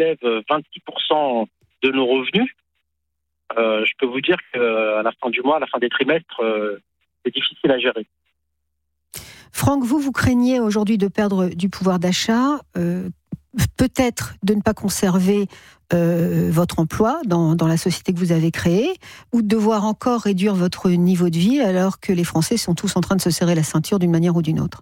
prélève 26% de nos revenus, je peux vous dire qu'à la fin du mois, à la fin des trimestres, c'est difficile à gérer. Franck, vous craignez aujourd'hui de perdre du pouvoir d'achat, peut-être de ne pas conserver votre emploi dans la société que vous avez créée, ou de devoir encore réduire votre niveau de vie alors que les Français sont tous en train de se serrer la ceinture d'une manière ou d'une autre.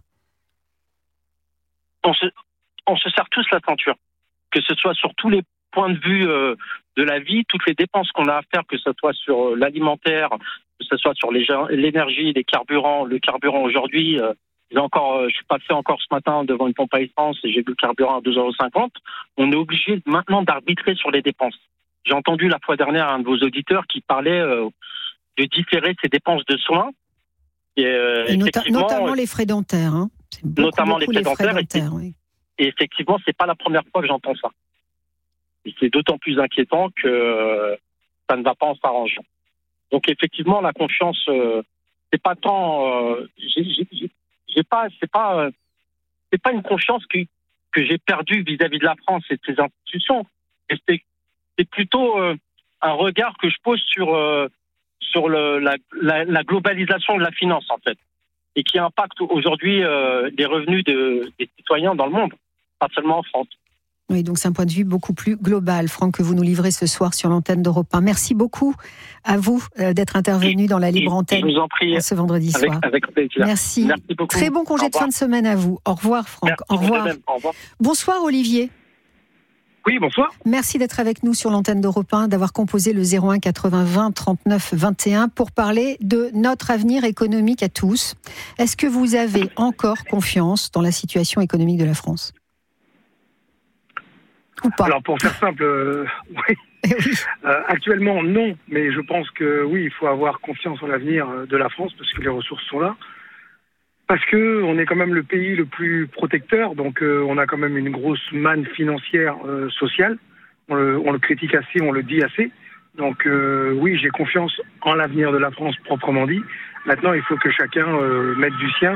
On se serre tous la ceinture, que ce soit sur tous les points de vue de la vie, toutes les dépenses qu'on a à faire, que ce soit sur l'alimentaire, que ce soit sur l'énergie, les carburants. Le carburant aujourd'hui, je suis passé encore ce matin devant une pompe à essence et j'ai vu le carburant à 2,50 €. On est obligé maintenant d'arbitrer sur les dépenses. J'ai entendu la fois dernière un de vos auditeurs qui parlait de différer ses dépenses de soins. Et notamment les frais dentaires. Hein. Notamment les frais dentaires. Oui. Et effectivement, c'est pas la première fois que j'entends ça. Et c'est d'autant plus inquiétant que ça ne va pas en s'arrangeant. Donc effectivement, la confiance, c'est pas tant. C'est pas une confiance que j'ai perdue vis-à-vis de la France et de ses institutions. Et c'est plutôt un regard que je pose sur la globalisation de la finance en fait, et qui impacte aujourd'hui les revenus des citoyens dans le monde, pas seulement en France. Oui, donc c'est un point de vue beaucoup plus global, Franck, que vous nous livrez ce soir sur l'antenne d'Europe 1. Merci beaucoup à vous d'être intervenu dans la libre antenne ce vendredi soir. Avec plaisir. Merci beaucoup. Très bon congé de fin de semaine à vous. Au revoir, Franck. Merci, au revoir. Au revoir. Bonsoir, Olivier. Oui, bonsoir. Merci d'être avec nous sur l'antenne d'Europe 1, d'avoir composé le 01 80 20 39 21 pour parler de notre avenir économique à tous. Est-ce que vous avez encore confiance dans la situation économique de la France ? Ou pas ? Alors, pour faire simple, oui. Oui. Actuellement, non. Mais je pense que oui, il faut avoir confiance en l'avenir de la France parce que les ressources sont là. Parce que on est quand même le pays le plus protecteur, donc on a quand même une grosse manne financière sociale. On le critique assez, on le dit assez. Donc oui, j'ai confiance en l'avenir de la France proprement dit. Maintenant, il faut que chacun mette du sien.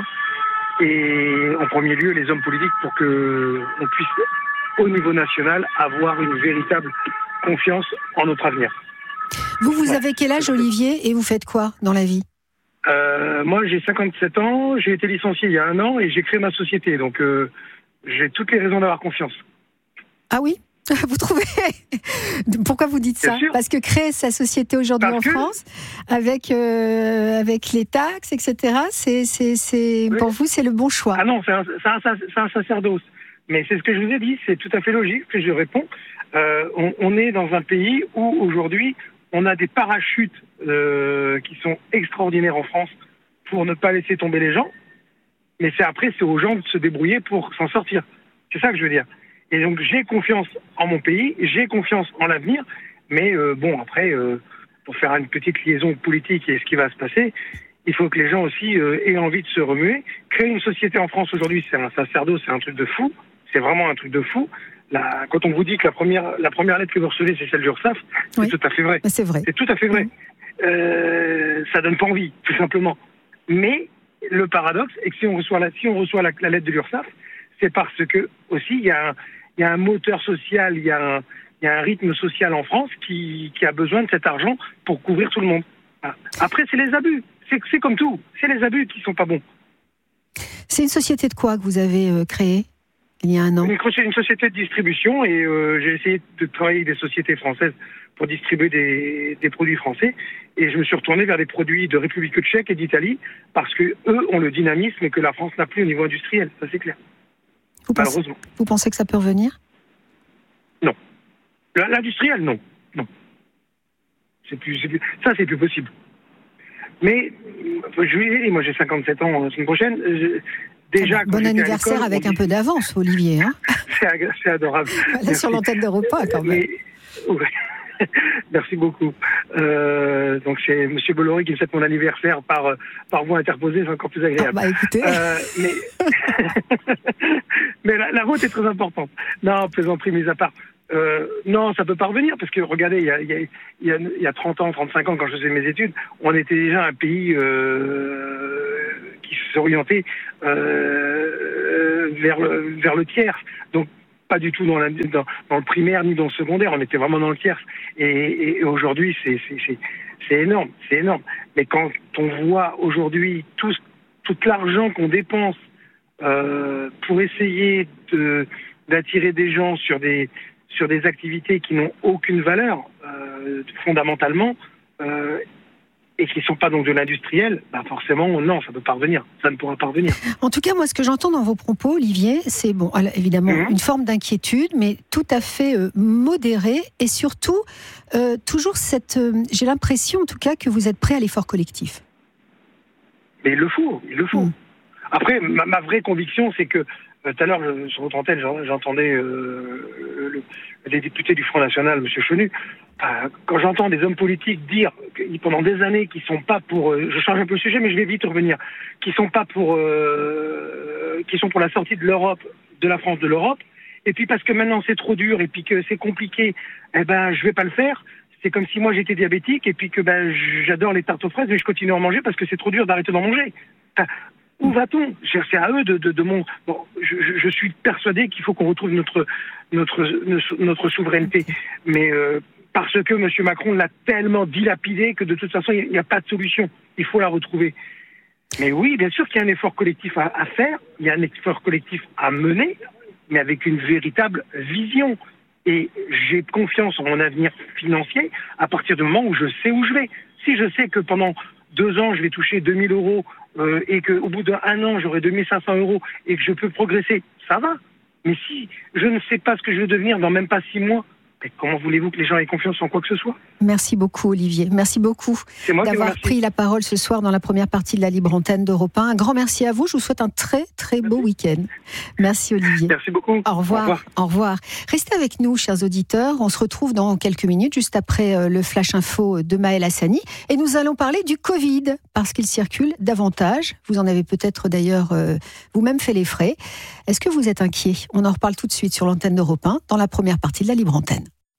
Et en premier lieu, les hommes politiques pour que on puisse, au niveau national, avoir une véritable confiance en notre avenir. Vous avez quel âge, Olivier, et vous faites quoi dans la vie ? Moi, j'ai 57 ans, j'ai été licencié il y a 1 an et j'ai créé ma société. Donc, j'ai toutes les raisons d'avoir confiance. Ah oui ? Vous trouvez ? Pourquoi vous dites ça ? Parce que créer sa société aujourd'hui en France, avec les taxes, etc., c'est pour vous, c'est le bon choix. Ah non, c'est un sacerdoce. Mais c'est ce que je vous ai dit, c'est tout à fait logique que je réponds. On est dans un pays où, aujourd'hui, on a des parachutes qui sont extraordinaires en France pour ne pas laisser tomber les gens. Mais c'est aux gens de se débrouiller pour s'en sortir. C'est ça que je veux dire. Et donc, j'ai confiance en mon pays, j'ai confiance en l'avenir. Mais après, pour faire une petite liaison politique et ce qui va se passer, il faut que les gens aussi aient envie de se remuer. Créer une société en France aujourd'hui, c'est un sacerdoce, c'est un truc de fou. C'est vraiment un truc de fou. Quand on vous dit que la première lettre que vous recevez, c'est celle de l'URSSAF, c'est tout à fait vrai. C'est vrai. C'est tout à fait vrai. Ça donne pas envie, tout simplement. Mais le paradoxe est que si on reçoit la lettre de l'URSSAF, c'est parce que aussi il y a un moteur social, il y a un rythme social en France qui a besoin de cet argent pour couvrir tout le monde. Après, c'est les abus. C'est comme tout. C'est les abus qui sont pas bons. C'est une société de quoi que vous avez créée il y a 1 an ? Une société de distribution et j'ai essayé de travailler avec des sociétés françaises pour distribuer des produits français et je me suis retourné vers des produits de République tchèque et d'Italie parce que eux ont le dynamisme que la France n'a plus au niveau industriel, ça c'est clair. Malheureusement. Vous pensez que ça peut revenir ? Non. L'industriel, non. C'est plus possible. Mais je vous ai dit, moi j'ai 57 ans la semaine prochaine. Déjà, bon anniversaire avec un peu d'avance, Olivier. Hein c'est adorable. Sur l'antenne d'Europe 1, quand même. Merci beaucoup. Donc c'est M. Bolloré qui me souhaite mon anniversaire par voie interposée, c'est encore plus agréable. Écoutez. Mais la vôtre est très importante. Non, plaisanterie mise à part. Non, ça peut pas revenir parce que regardez, il y a 30 ans, 35 ans quand je faisais mes études, on était déjà un pays qui s'orientait vers le tiers. Donc pas du tout dans le primaire ni dans le secondaire, on était vraiment dans le tiers. Et aujourd'hui, c'est énorme, c'est énorme. Mais quand on voit aujourd'hui tout l'argent qu'on dépense pour essayer d'attirer des gens sur des activités qui n'ont aucune valeur fondamentalement et qui ne sont pas donc de l'industriel, forcément non, ça ne peut pas revenir, ça ne pourra pas revenir. En tout cas, moi, ce que j'entends dans vos propos, Olivier, c'est évidemment une forme d'inquiétude, mais tout à fait modérée, et surtout toujours j'ai l'impression en tout cas que vous êtes prêt à l'effort collectif. Mais il le faut. Après, ma vraie conviction, c'est que tout à l'heure, sur votre antenne, j'entendais les députés du Front National, M. Chenu. Quand j'entends des hommes politiques dire pendant des années qu'ils sont pas pour, je change un peu le sujet, mais je vais vite revenir, qui sont pour la sortie de l'Europe, de la France de l'Europe, et puis parce que maintenant c'est trop dur et puis que c'est compliqué, je vais pas le faire. C'est comme si moi j'étais diabétique et puis que j'adore les tartes aux fraises, mais je continue à en manger parce que c'est trop dur d'arrêter d'en manger. Où va-t-on ? C'est à eux de mon. Bon, je suis persuadé qu'il faut qu'on retrouve notre souveraineté, mais parce que M. Macron l'a tellement dilapidé que de toute façon il n'y a pas de solution. Il faut la retrouver. Mais oui, bien sûr qu'il y a un effort collectif à faire, il y a un effort collectif à mener, mais avec une véritable vision. Et j'ai confiance en mon avenir financier à partir du moment où je sais où je vais. Si je sais que pendant 2 ans, je vais toucher 2 000 euros et qu'au bout d'1 an, j'aurai 2 500 euros et que je peux progresser, ça va. Mais si je ne sais pas ce que je vais devenir dans même pas 6 mois, comment voulez-vous que les gens aient confiance en quoi que ce soit ? Merci beaucoup, Olivier. Merci beaucoup d'avoir pris la parole ce soir dans la première partie de la Libre Antenne d'Europe 1. Un grand merci à vous. Je vous souhaite un très, très beau week-end. Merci, Olivier. Merci beaucoup. Au revoir. Au revoir. Restez avec nous, chers auditeurs. On se retrouve dans quelques minutes, juste après le Flash Info de Maël Hassani. Et nous allons parler du Covid, parce qu'il circule davantage. Vous en avez peut-être d'ailleurs vous-même fait les frais. Est-ce que vous êtes inquiet ? On en reparle tout de suite sur l'antenne d'Europe 1, dans la première partie de la Libre Antenne.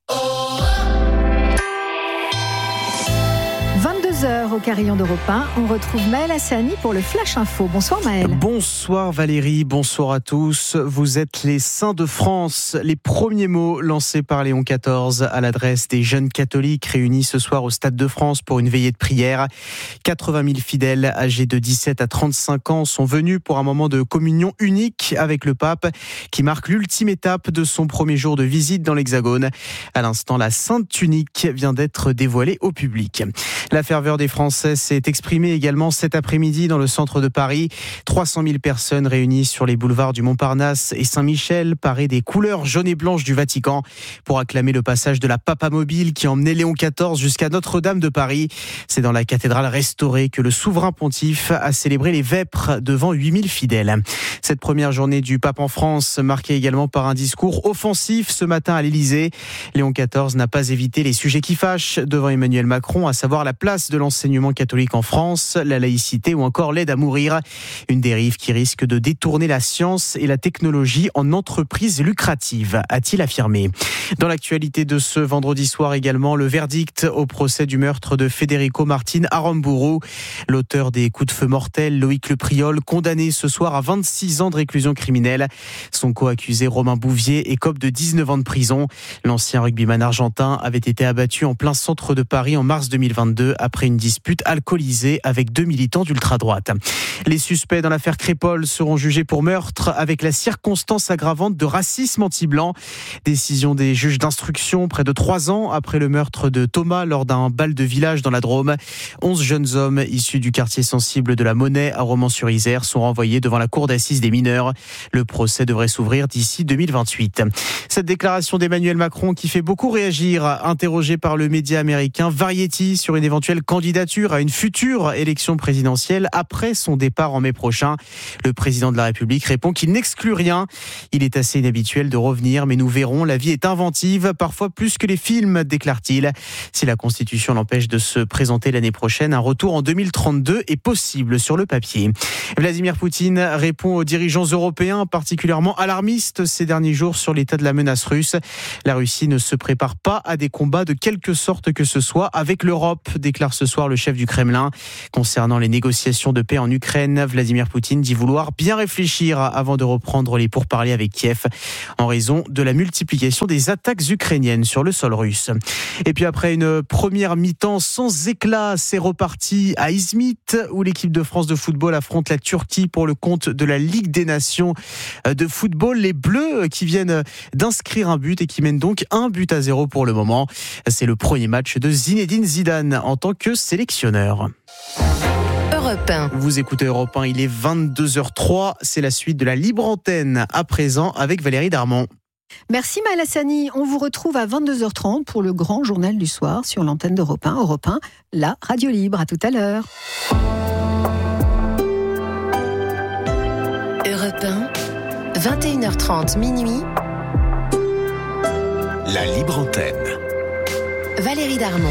22h au Carillon d'Europe 1, on retrouve Maël Hassani pour le Flash Info. Bonsoir Maël. Bonsoir Valérie, bonsoir à tous. Vous êtes les saints de France. Les premiers mots lancés par Léon XIV à l'adresse des jeunes catholiques réunis ce soir au Stade de France pour une veillée de prière. 80 000 fidèles âgés de 17 à 35 ans sont venus pour un moment de communion unique avec le pape qui marque l'ultime étape de son premier jour de visite dans l'Hexagone. À l'instant, la Sainte Tunique vient d'être dévoilée au public. La ferveur des Français s'est exprimée également cet après-midi dans le centre de Paris. 300 000 personnes réunies sur les boulevards du Montparnasse et Saint-Michel, parées des couleurs jaunes et blanches du Vatican, pour acclamer le passage de la Papamobile qui emmenait Léon XIV jusqu'à Notre-Dame de Paris. C'est dans la cathédrale restaurée que le souverain pontife a célébré les vêpres devant 8000 fidèles. Cette première journée du pape en France, marquée également par un discours offensif ce matin à l'Élysée. Léon XIV n'a pas évité les sujets qui fâchent devant Emmanuel Macron, à savoir la place de l'enseignement catholique en France, la laïcité ou encore l'aide à mourir. Une dérive qui risque de détourner la science et la technologie en entreprise lucrative, a-t-il affirmé. Dans l'actualité de ce vendredi soir également, le verdict au procès du meurtre de Federico Martin Aramburu. L'auteur des coups de feu mortels, Loïc Le Priol, condamné ce soir à 26 ans de réclusion criminelle. Son co-accusé Romain Bouvier écope de 19 ans de prison. L'ancien rugbyman argentin avait été abattu en plein centre de Paris en mars 2022 après une dispute alcoolisée avec 2 militants d'ultra-droite. Les suspects dans l'affaire Crépol seront jugés pour meurtre avec la circonstance aggravante de racisme anti-blanc. Décision des juges d'instruction près de 3 ans après le meurtre de Thomas lors d'un bal de village dans la Drôme. 11 jeunes hommes issus du quartier sensible de la Monnaie à Romans-sur-Isère sont renvoyés devant la cour d'assises des mineurs. Le procès devrait s'ouvrir d'ici 2028. Cette déclaration d'Emmanuel Macron qui fait beaucoup réagir, interrogé par le média américain Variety sur une éventuelle candidature à une future élection présidentielle après son départ en mai prochain. Le président de la République répond qu'il n'exclut rien. Il est assez inhabituel de revenir, mais nous verrons, la vie est inventive, parfois plus que les films, déclare-t-il. Si la Constitution l'empêche de se présenter l'année prochaine, un retour en 2032 est possible sur le papier. Vladimir Poutine répond aux dirigeants européens particulièrement alarmistes ces derniers jours sur l'état de la menace russe. La Russie ne se prépare pas à des combats de quelque sorte que ce soit avec l'Europe, déclare ce soir le le chef du Kremlin. Concernant les négociations de paix en Ukraine, Vladimir Poutine dit vouloir bien réfléchir avant de reprendre les pourparlers avec Kiev en raison de la multiplication des attaques ukrainiennes sur le sol russe. Et puis après une première mi-temps sans éclat, c'est reparti à Izmit où l'équipe de France de football affronte la Turquie pour le compte de la Ligue des Nations de football. Les Bleus qui viennent d'inscrire un but et qui mènent donc 1-0 pour le moment. C'est le premier match de Zinedine Zidane en tant que sélectionneur. Europe 1. Vous écoutez Europe 1, il est 22h03. C'est la suite de la libre antenne à présent avec Valérie Darmon. Merci Maël Hassani. On vous retrouve à 22h30 pour le grand journal du soir sur l'antenne d'Europe 1. Europe 1, la radio libre. À tout à l'heure. Europe 1, 21h30 minuit. La libre antenne. Valérie Darmon.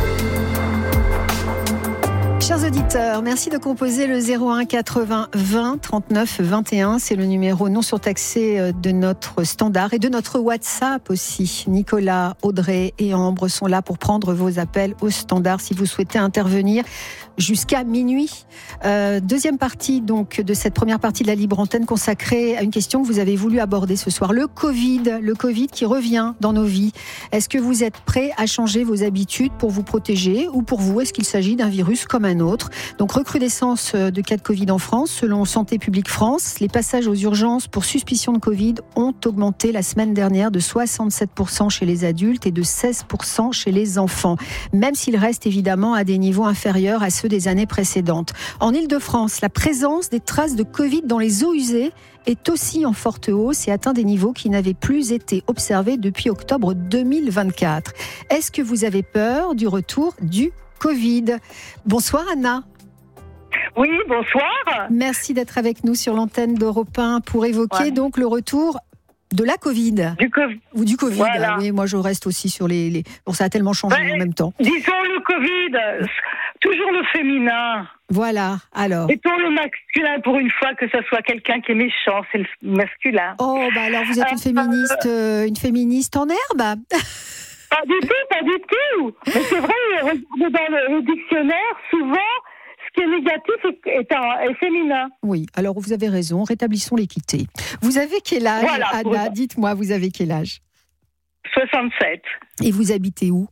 Chers auditeurs, merci de composer le 01 80 20 39 21. C'est le numéro non surtaxé de notre standard et de notre WhatsApp aussi. Nicolas, Audrey et Ambre sont là pour prendre vos appels au standard si vous souhaitez intervenir jusqu'à minuit. Deuxième partie donc de cette première partie de la libre antenne consacrée à une question que vous avez voulu aborder ce soir. Le Covid qui revient dans nos vies. Est-ce que vous êtes prêts à changer vos habitudes pour vous protéger ou pour vous, est-ce qu'il s'agit d'un virus comme un autre? Donc recrudescence de cas de Covid en France. Selon Santé publique France, les passages aux urgences pour suspicion de Covid ont augmenté la semaine dernière de 67% chez les adultes et de 16% chez les enfants, même s'ils restent évidemment à des niveaux inférieurs à ceux des années précédentes. En Île-de-France, la présence des traces de Covid dans les eaux usées est aussi en forte hausse et atteint des niveaux qui n'avaient plus été observés depuis octobre 2024. Est-ce que vous avez peur du retour du Covid? Bonsoir Anna. Oui, bonsoir. Merci d'être avec nous sur l'antenne d'Europe 1 pour évoquer donc le retour de la Covid. Ou du Covid. Voilà. Oui, moi je reste aussi sur les... Bon, ça a tellement changé en même temps. Disons le Covid, toujours le féminin. Voilà, alors. Et pour le masculin, pour une fois que ça soit quelqu'un qui est méchant, c'est le masculin. Oh, bah alors vous êtes une féministe en herbe? Pas du tout. Mais c'est vrai, regardez dans le dictionnaire, souvent, ce qui est négatif est féminin. Oui, alors vous avez raison, rétablissons l'équité. Vous avez quel âge, voilà, Anna? Dites-moi, vous avez quel âge? 67. Et vous habitez où?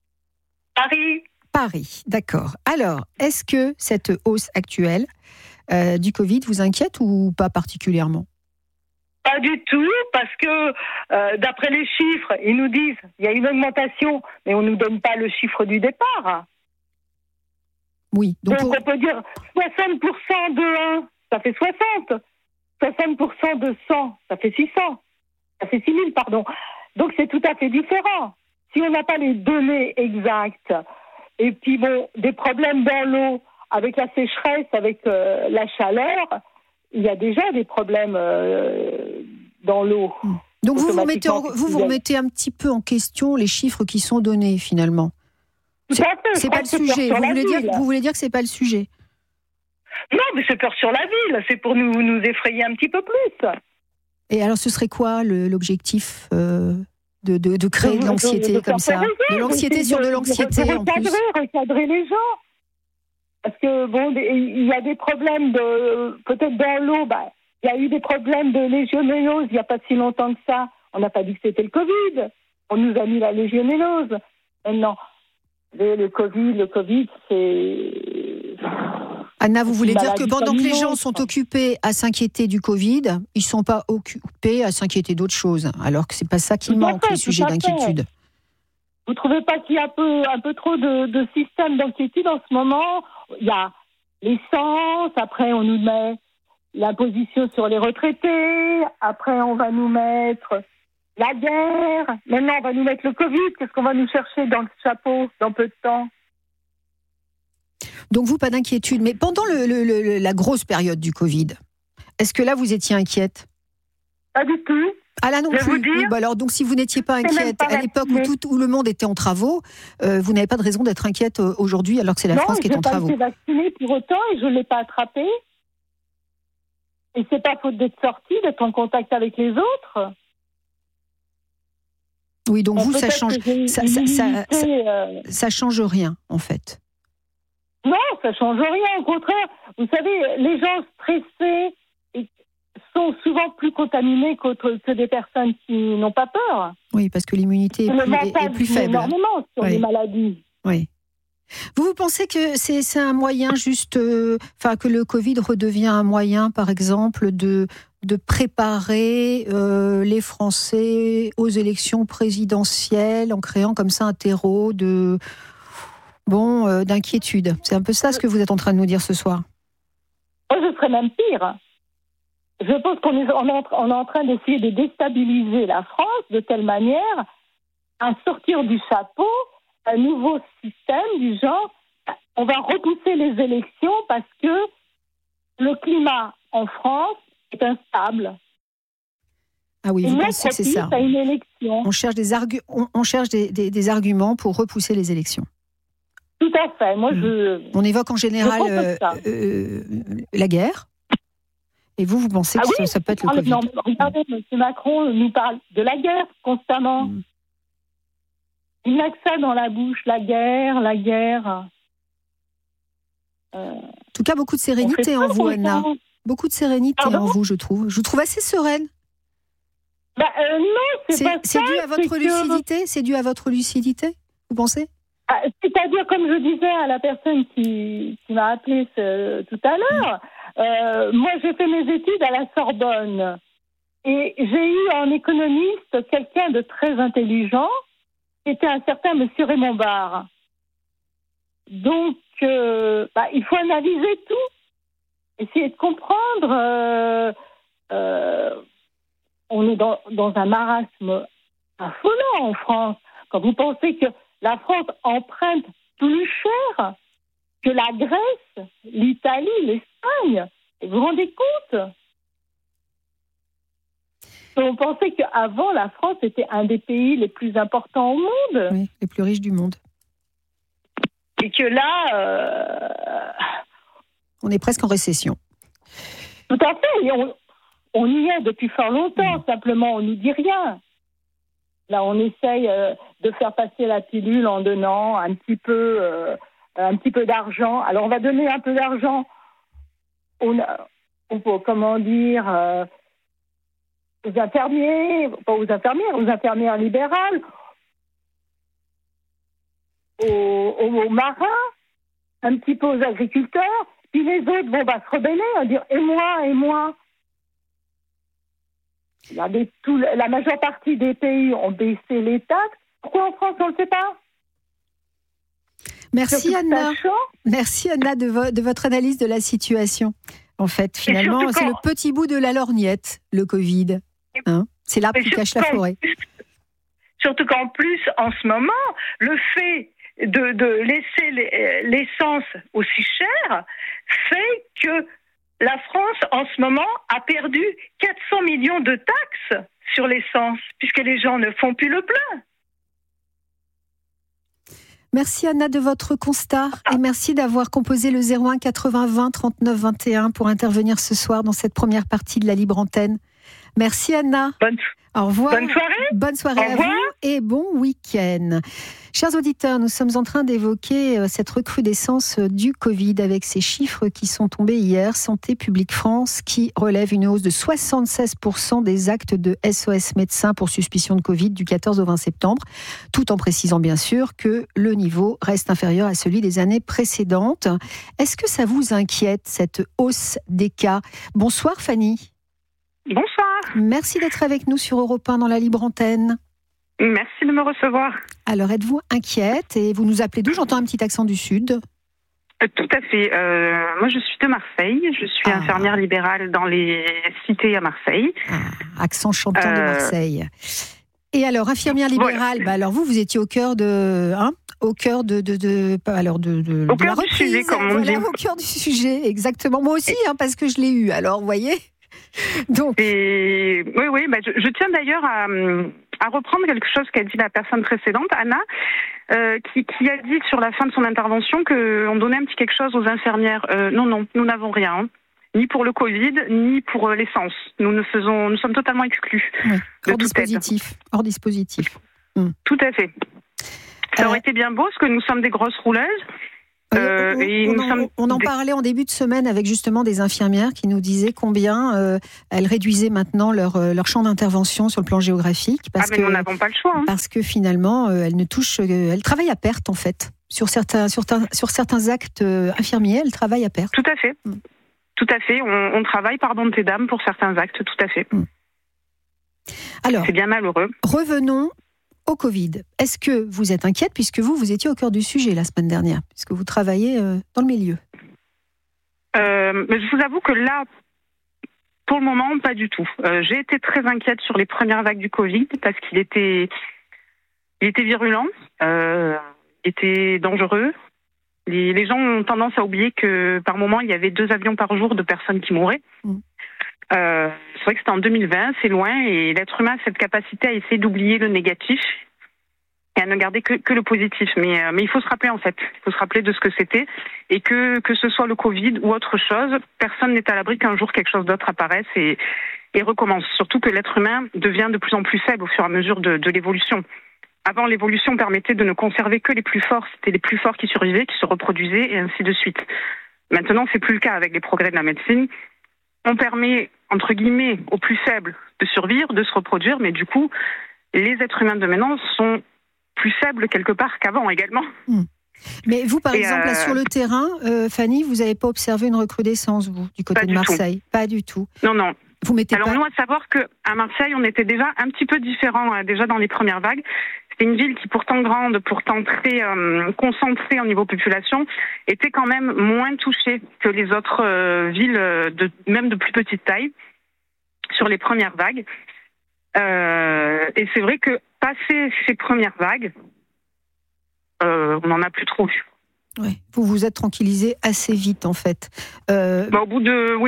Paris, d'accord. Alors, est-ce que cette hausse actuelle du Covid vous inquiète ou pas particulièrement? Pas du tout, parce que d'après les chiffres, ils nous disent qu'il y a une augmentation, mais on ne nous donne pas le chiffre du départ. Oui. Donc on peut dire 60% de 1, ça fait 60. 60% de 100, ça fait 600. Ça fait 6000, pardon. Donc c'est tout à fait différent. Si on n'a pas les données exactes, et puis bon, des problèmes dans l'eau, avec la sécheresse, avec la chaleur, il y a déjà des problèmes dans l'eau. Donc vous remettez un petit peu en question les chiffres qui sont donnés finalement. C'est pas le sujet. Vous voulez dire que c'est pas le sujet? Non, mais c'est peur sur la ville. C'est pour nous effrayer un petit peu plus. Et alors ce serait quoi l'objectif de créer de l'anxiété comme ça? De l'anxiété sur de l'anxiété en plus. Recadrer les gens. Parce que bon, il y a des problèmes peut-être dans l'eau. Il y a eu des problèmes de légionellose il n'y a pas si longtemps que ça. On n'a pas dit que c'était le Covid. On nous a mis la légionellose. Maintenant, le Covid, c'est... Anna, vous voulez dire que pendant que les gens sont occupés à s'inquiéter du Covid, ils ne sont pas occupés à s'inquiéter d'autres choses, alors que ce n'est pas ça qui manque, les sujets d'inquiétude. Vous ne trouvez pas qu'il y a un peu trop de système d'inquiétude en ce moment? Il y a l'essence, après on nous met l'imposition sur les retraités, après on va nous mettre la guerre, maintenant on va nous mettre le Covid, qu'est-ce qu'on va nous chercher dans le chapeau dans peu de temps? Donc vous, pas d'inquiétude, mais pendant la grosse période du Covid, est-ce que là vous étiez inquiète? Pas du tout. Ah là non plus. Oui, alors donc si vous n'étiez pas inquiète à l'époque où le monde était en travaux, vous n'avez pas de raison d'être inquiète aujourd'hui alors que c'est la France qui est en travaux. Non, je n'ai pas été vaccinée pour autant et je ne l'ai pas attrapé. Et c'est pas faute d'être sortie, d'être en contact avec les autres. Oui, donc vous, ça change rien en fait. Non, ça change rien. Au contraire, vous savez, les gens stressés sont souvent plus contaminés que des personnes qui n'ont pas peur. Oui, parce que l'immunité est plus faible. Énormément sur les maladies. Oui. Vous pensez que c'est un moyen juste, que le Covid redevient un moyen, par exemple, de préparer les Français aux élections présidentielles en créant comme ça un terreau d'inquiétude. C'est un peu ça ce que vous êtes en train de nous dire ce soir. Je serais même pire. Je pense qu'on est en train d'essayer de déstabiliser la France de telle manière à sortir du chapeau un nouveau système du genre, on va repousser les élections parce que le climat en France est instable. Ah oui, vous pensez que c'est ça. À une élection. On cherche des arguments pour repousser les élections. Tout à fait. Moi, on évoque en général la guerre. Et vous pensez que ça peut être le Covid? Non, regardez, M. Macron nous parle de la guerre constamment. Il n'a que ça dans la bouche, la guerre. En tout cas, beaucoup de sérénité en vous, Anna. Beaucoup de sérénité en vous, je trouve. Je vous trouve assez sereine. Non, c'est pas ça. C'est dû à votre lucidité? C'est dû à votre lucidité, vous pensez? C'est-à-dire, comme je disais à la personne qui m'a appelé tout à l'heure, moi j'ai fait mes études à la Sorbonne et j'ai eu en économiste quelqu'un de très intelligent, c'était un certain monsieur Raymond Barre. Donc, il faut analyser tout, essayer de comprendre. On est dans un marasme affolant en France. Quand vous pensez que la France emprunte plus cher que la Grèce, l'Italie, l'Espagne, vous vous rendez compte? On pensait qu'avant, la France était un des pays les plus importants au monde. Oui, les plus riches du monde. Et que là... on est presque en récession. Tout à fait. Et on y est depuis fort longtemps, simplement, on ne nous dit rien. Là, on essaye de faire passer la pilule en donnant un petit peu d'argent. Alors, on va donner un peu d'argent aux infirmières libérales, aux marins, un petit peu aux agriculteurs, puis les autres vont se rebeller, à dire « et moi ». La majeure partie des pays ont baissé les taxes. Pourquoi en France, on ne le fait pas? Merci Anna. Merci Anna de votre analyse de la situation. En fait, finalement, c'est le petit bout de la lorgnette, le Covid. C'est l'arbre qui cache la forêt. Surtout qu'en plus, en ce moment, le fait de laisser l'essence aussi chère fait que la France, en ce moment, a perdu 400 millions de taxes sur l'essence, puisque les gens ne font plus le plein. Merci Anna de votre constat et merci d'avoir composé le 01 80 20 39 21 pour intervenir ce soir dans cette première partie de la Libre Antenne. Merci Anna. Au revoir. Bonne soirée. Bonne soirée à vous et bon week-end. Chers auditeurs, nous sommes en train d'évoquer cette recrudescence du Covid avec ces chiffres qui sont tombés hier. Santé publique France qui relève une hausse de 76% des actes de SOS médecins pour suspicion de Covid du 14 au 20 septembre, tout en précisant bien sûr que le niveau reste inférieur à celui des années précédentes. Est-ce que ça vous inquiète, cette hausse des cas? Bonsoir Fanny. Bonsoir. Merci d'être avec nous sur Europe 1 dans la Libre Antenne. Merci de me recevoir. Alors, êtes-vous inquiète et vous nous appelez d'où? J'entends un petit accent du Sud. Tout à fait. Moi, je suis de Marseille. Je suis infirmière libérale dans les cités à Marseille. Accent chantant de Marseille. Et alors, infirmière libérale, voilà. Alors vous étiez au cœur de la reprise. Sujet, comme on dit. Au cœur du sujet, exactement. Moi aussi, parce que je l'ai eu. Alors, vous voyez. Donc. Oui. Je tiens d'ailleurs à reprendre quelque chose qu'a dit la personne précédente, Anna, qui a dit sur la fin de son intervention qu'on donnait un petit quelque chose aux infirmières. Non, nous n'avons rien. Ni pour le Covid, ni pour l'essence. Nous sommes totalement exclus. Oui. Hors dispositif. Tout à fait. Ça aurait été bien beau, parce que nous sommes des grosses rouleuses. On en parlait en début de semaine avec justement des infirmières qui nous disaient combien elles réduisaient maintenant leur champ d'intervention sur le plan géographique. Mais nous n'avons pas le choix. Parce que finalement, elles travaillent à perte en fait. Sur certains actes infirmiers, elles travaillent à perte. Tout à fait. Tout à fait. On travaille par bonté d'âme pour certains actes, tout à fait. Alors, c'est bien malheureux. Revenons au Covid. Est-ce que vous êtes inquiète, puisque vous étiez au cœur du sujet la semaine dernière, puisque vous travaillez dans le milieu? Mais je vous avoue que là, pour le moment, pas du tout. J'ai été très inquiète sur les premières vagues du Covid, parce qu'il était virulent, était dangereux. Les gens ont tendance à oublier que par moment, il y avait 2 avions par jour de personnes qui mouraient. C'est vrai que c'était en 2020, c'est loin, et l'être humain a cette capacité à essayer d'oublier le négatif et à ne garder que le positif. Mais il faut se rappeler, en fait, il faut se rappeler de ce que c'était, et que ce soit le Covid ou autre chose, personne n'est à l'abri qu'un jour quelque chose d'autre apparaisse et recommence. Surtout que l'être humain devient de plus en plus faible au fur et à mesure de l'évolution. Avant, l'évolution permettait de ne conserver que les plus forts. C'était les plus forts qui survivaient, qui se reproduisaient, et ainsi de suite. Maintenant, c'est plus le cas avec les progrès de la médecine. On permet, entre guillemets, aux plus faibles de survivre, de se reproduire, mais du coup, les êtres humains de maintenant sont plus faibles quelque part qu'avant également. Mais vous, par exemple, là, sur le terrain, Fanny, vous n'avez pas observé une recrudescence, vous, du côté de Marseille? Pas du tout. Non. Vous mettez Alors nous, à savoir qu'à Marseille, on était déjà un petit peu différent déjà dans les premières vagues. C'était une ville qui, pourtant grande, pourtant très concentrée au niveau population, était quand même moins touchée que les autres villes, même de plus petite taille, sur les premières vagues. Et c'est vrai que, passé ces premières vagues, on n'en a plus trop vu. Oui, vous vous êtes tranquillisé assez vite, en fait. Au bout de,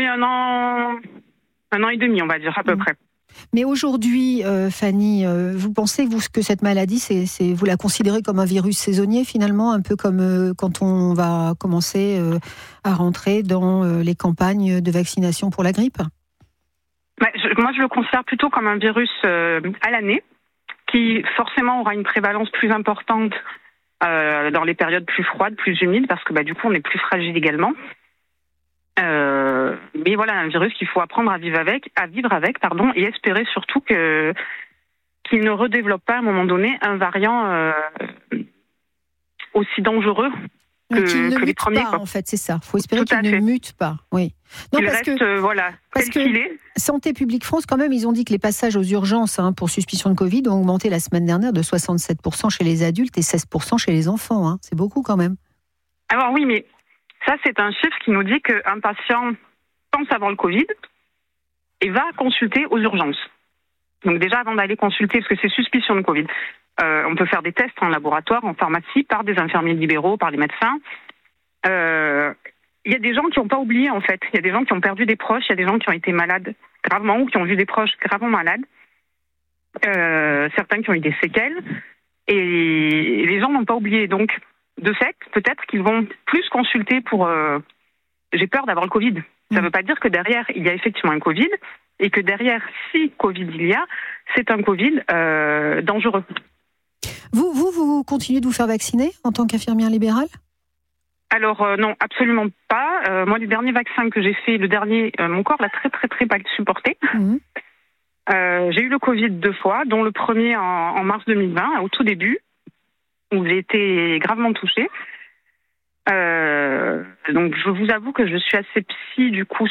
un an et demi, on va dire, à peu près. Mais aujourd'hui, Fanny, vous pensez que cette maladie, vous la considérez comme un virus saisonnier finalement, un peu comme quand on va commencer à rentrer dans les campagnes de vaccination pour la grippe? Moi, je le considère plutôt comme un virus à l'année, qui forcément aura une prévalence plus importante dans les périodes plus froides, plus humides, parce que du coup, on est plus fragile également. Mais voilà, un virus qu'il faut apprendre à vivre avec, et espérer surtout qu'il ne redéveloppe pas à un moment donné un variant aussi dangereux que les premiers. En fait, c'est ça. Il faut espérer qu'il ne mute pas. Oui. Non, parce que Santé publique France, quand même, ils ont dit que les passages aux urgences pour suspicion de Covid ont augmenté la semaine dernière de 67% chez les adultes et 16% chez les enfants. C'est beaucoup quand même. Alors oui, mais ça, c'est un chiffre qui nous dit qu'un patient pense avoir le Covid et va consulter aux urgences. Donc déjà, avant d'aller consulter, parce que c'est suspicion de Covid, on peut faire des tests en laboratoire, en pharmacie, par des infirmiers libéraux, par les médecins. Il y a des gens qui n'ont pas oublié, en fait. Il y a des gens qui ont perdu des proches, il y a des gens qui ont été malades gravement ou qui ont vu des proches gravement malades. Certains qui ont eu des séquelles. Et les gens n'ont pas oublié. Donc, de fait, peut-être qu'ils vont plus consulter pour... j'ai peur d'avoir le Covid. Ça ne veut pas dire que derrière, il y a effectivement un Covid, et que derrière, si Covid il y a, c'est un Covid dangereux. Vous continuez de vous faire vacciner en tant qu'infirmière libérale? Alors non, absolument pas. Moi, les derniers vaccins que j'ai fait, mon corps l'a très très très mal supporté. J'ai eu le Covid 2 fois, dont le premier en mars 2020, au tout début, où j'ai été gravement touchée. Donc je vous avoue que je suis assez psy du coup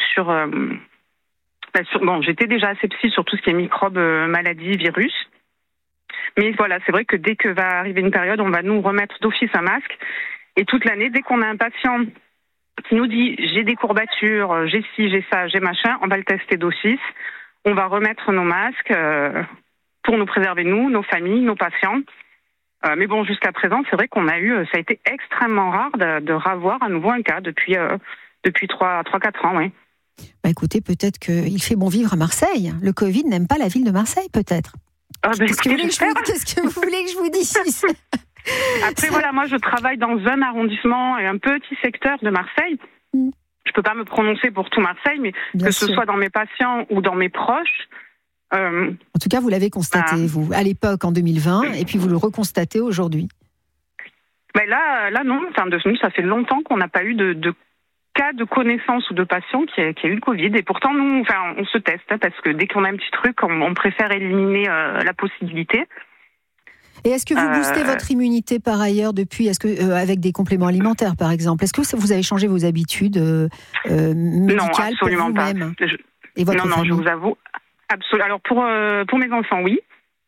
j'étais déjà assez psy sur tout ce qui est microbes, maladies, virus. Mais voilà, c'est vrai que dès que va arriver une période, on va nous remettre d'office un masque. Et toute l'année, dès qu'on a un patient qui nous dit j'ai des courbatures, j'ai ci, j'ai ça, j'ai machin, on va le tester d'office. On va remettre nos masques pour nous préserver, nous, nos familles, nos patients. Mais bon, jusqu'à présent, c'est vrai ça a été extrêmement rare de revoir à nouveau un cas depuis 3-4 ans, oui. Écoutez, peut-être qu'il fait bon vivre à Marseille. Le Covid n'aime pas la ville de Marseille, peut-être. Qu'est-ce que vous voulez que je vous dise? Après, voilà, moi, je travaille dans un arrondissement et un petit secteur de Marseille. Je peux pas me prononcer pour tout Marseille, mais Bien sûr. Ce soit dans mes patients ou dans mes proches... En tout cas, vous l'avez constaté, vous, à l'époque, en 2020, et puis vous le reconstatez aujourd'hui. Là, non. Enfin, de nous, ça fait longtemps qu'on n'a pas eu de cas de connaissance ou de patient qui a eu le Covid. Et pourtant, nous, on se teste, parce que dès qu'on a un petit truc, on préfère éliminer la possibilité. Et est-ce que vous boostez votre immunité par ailleurs depuis, avec des compléments alimentaires par exemple? Est-ce que vous avez changé vos habitudes médicales pour vous-même et votre famille? Je vous avoue, absolument. Alors pour mes enfants, oui.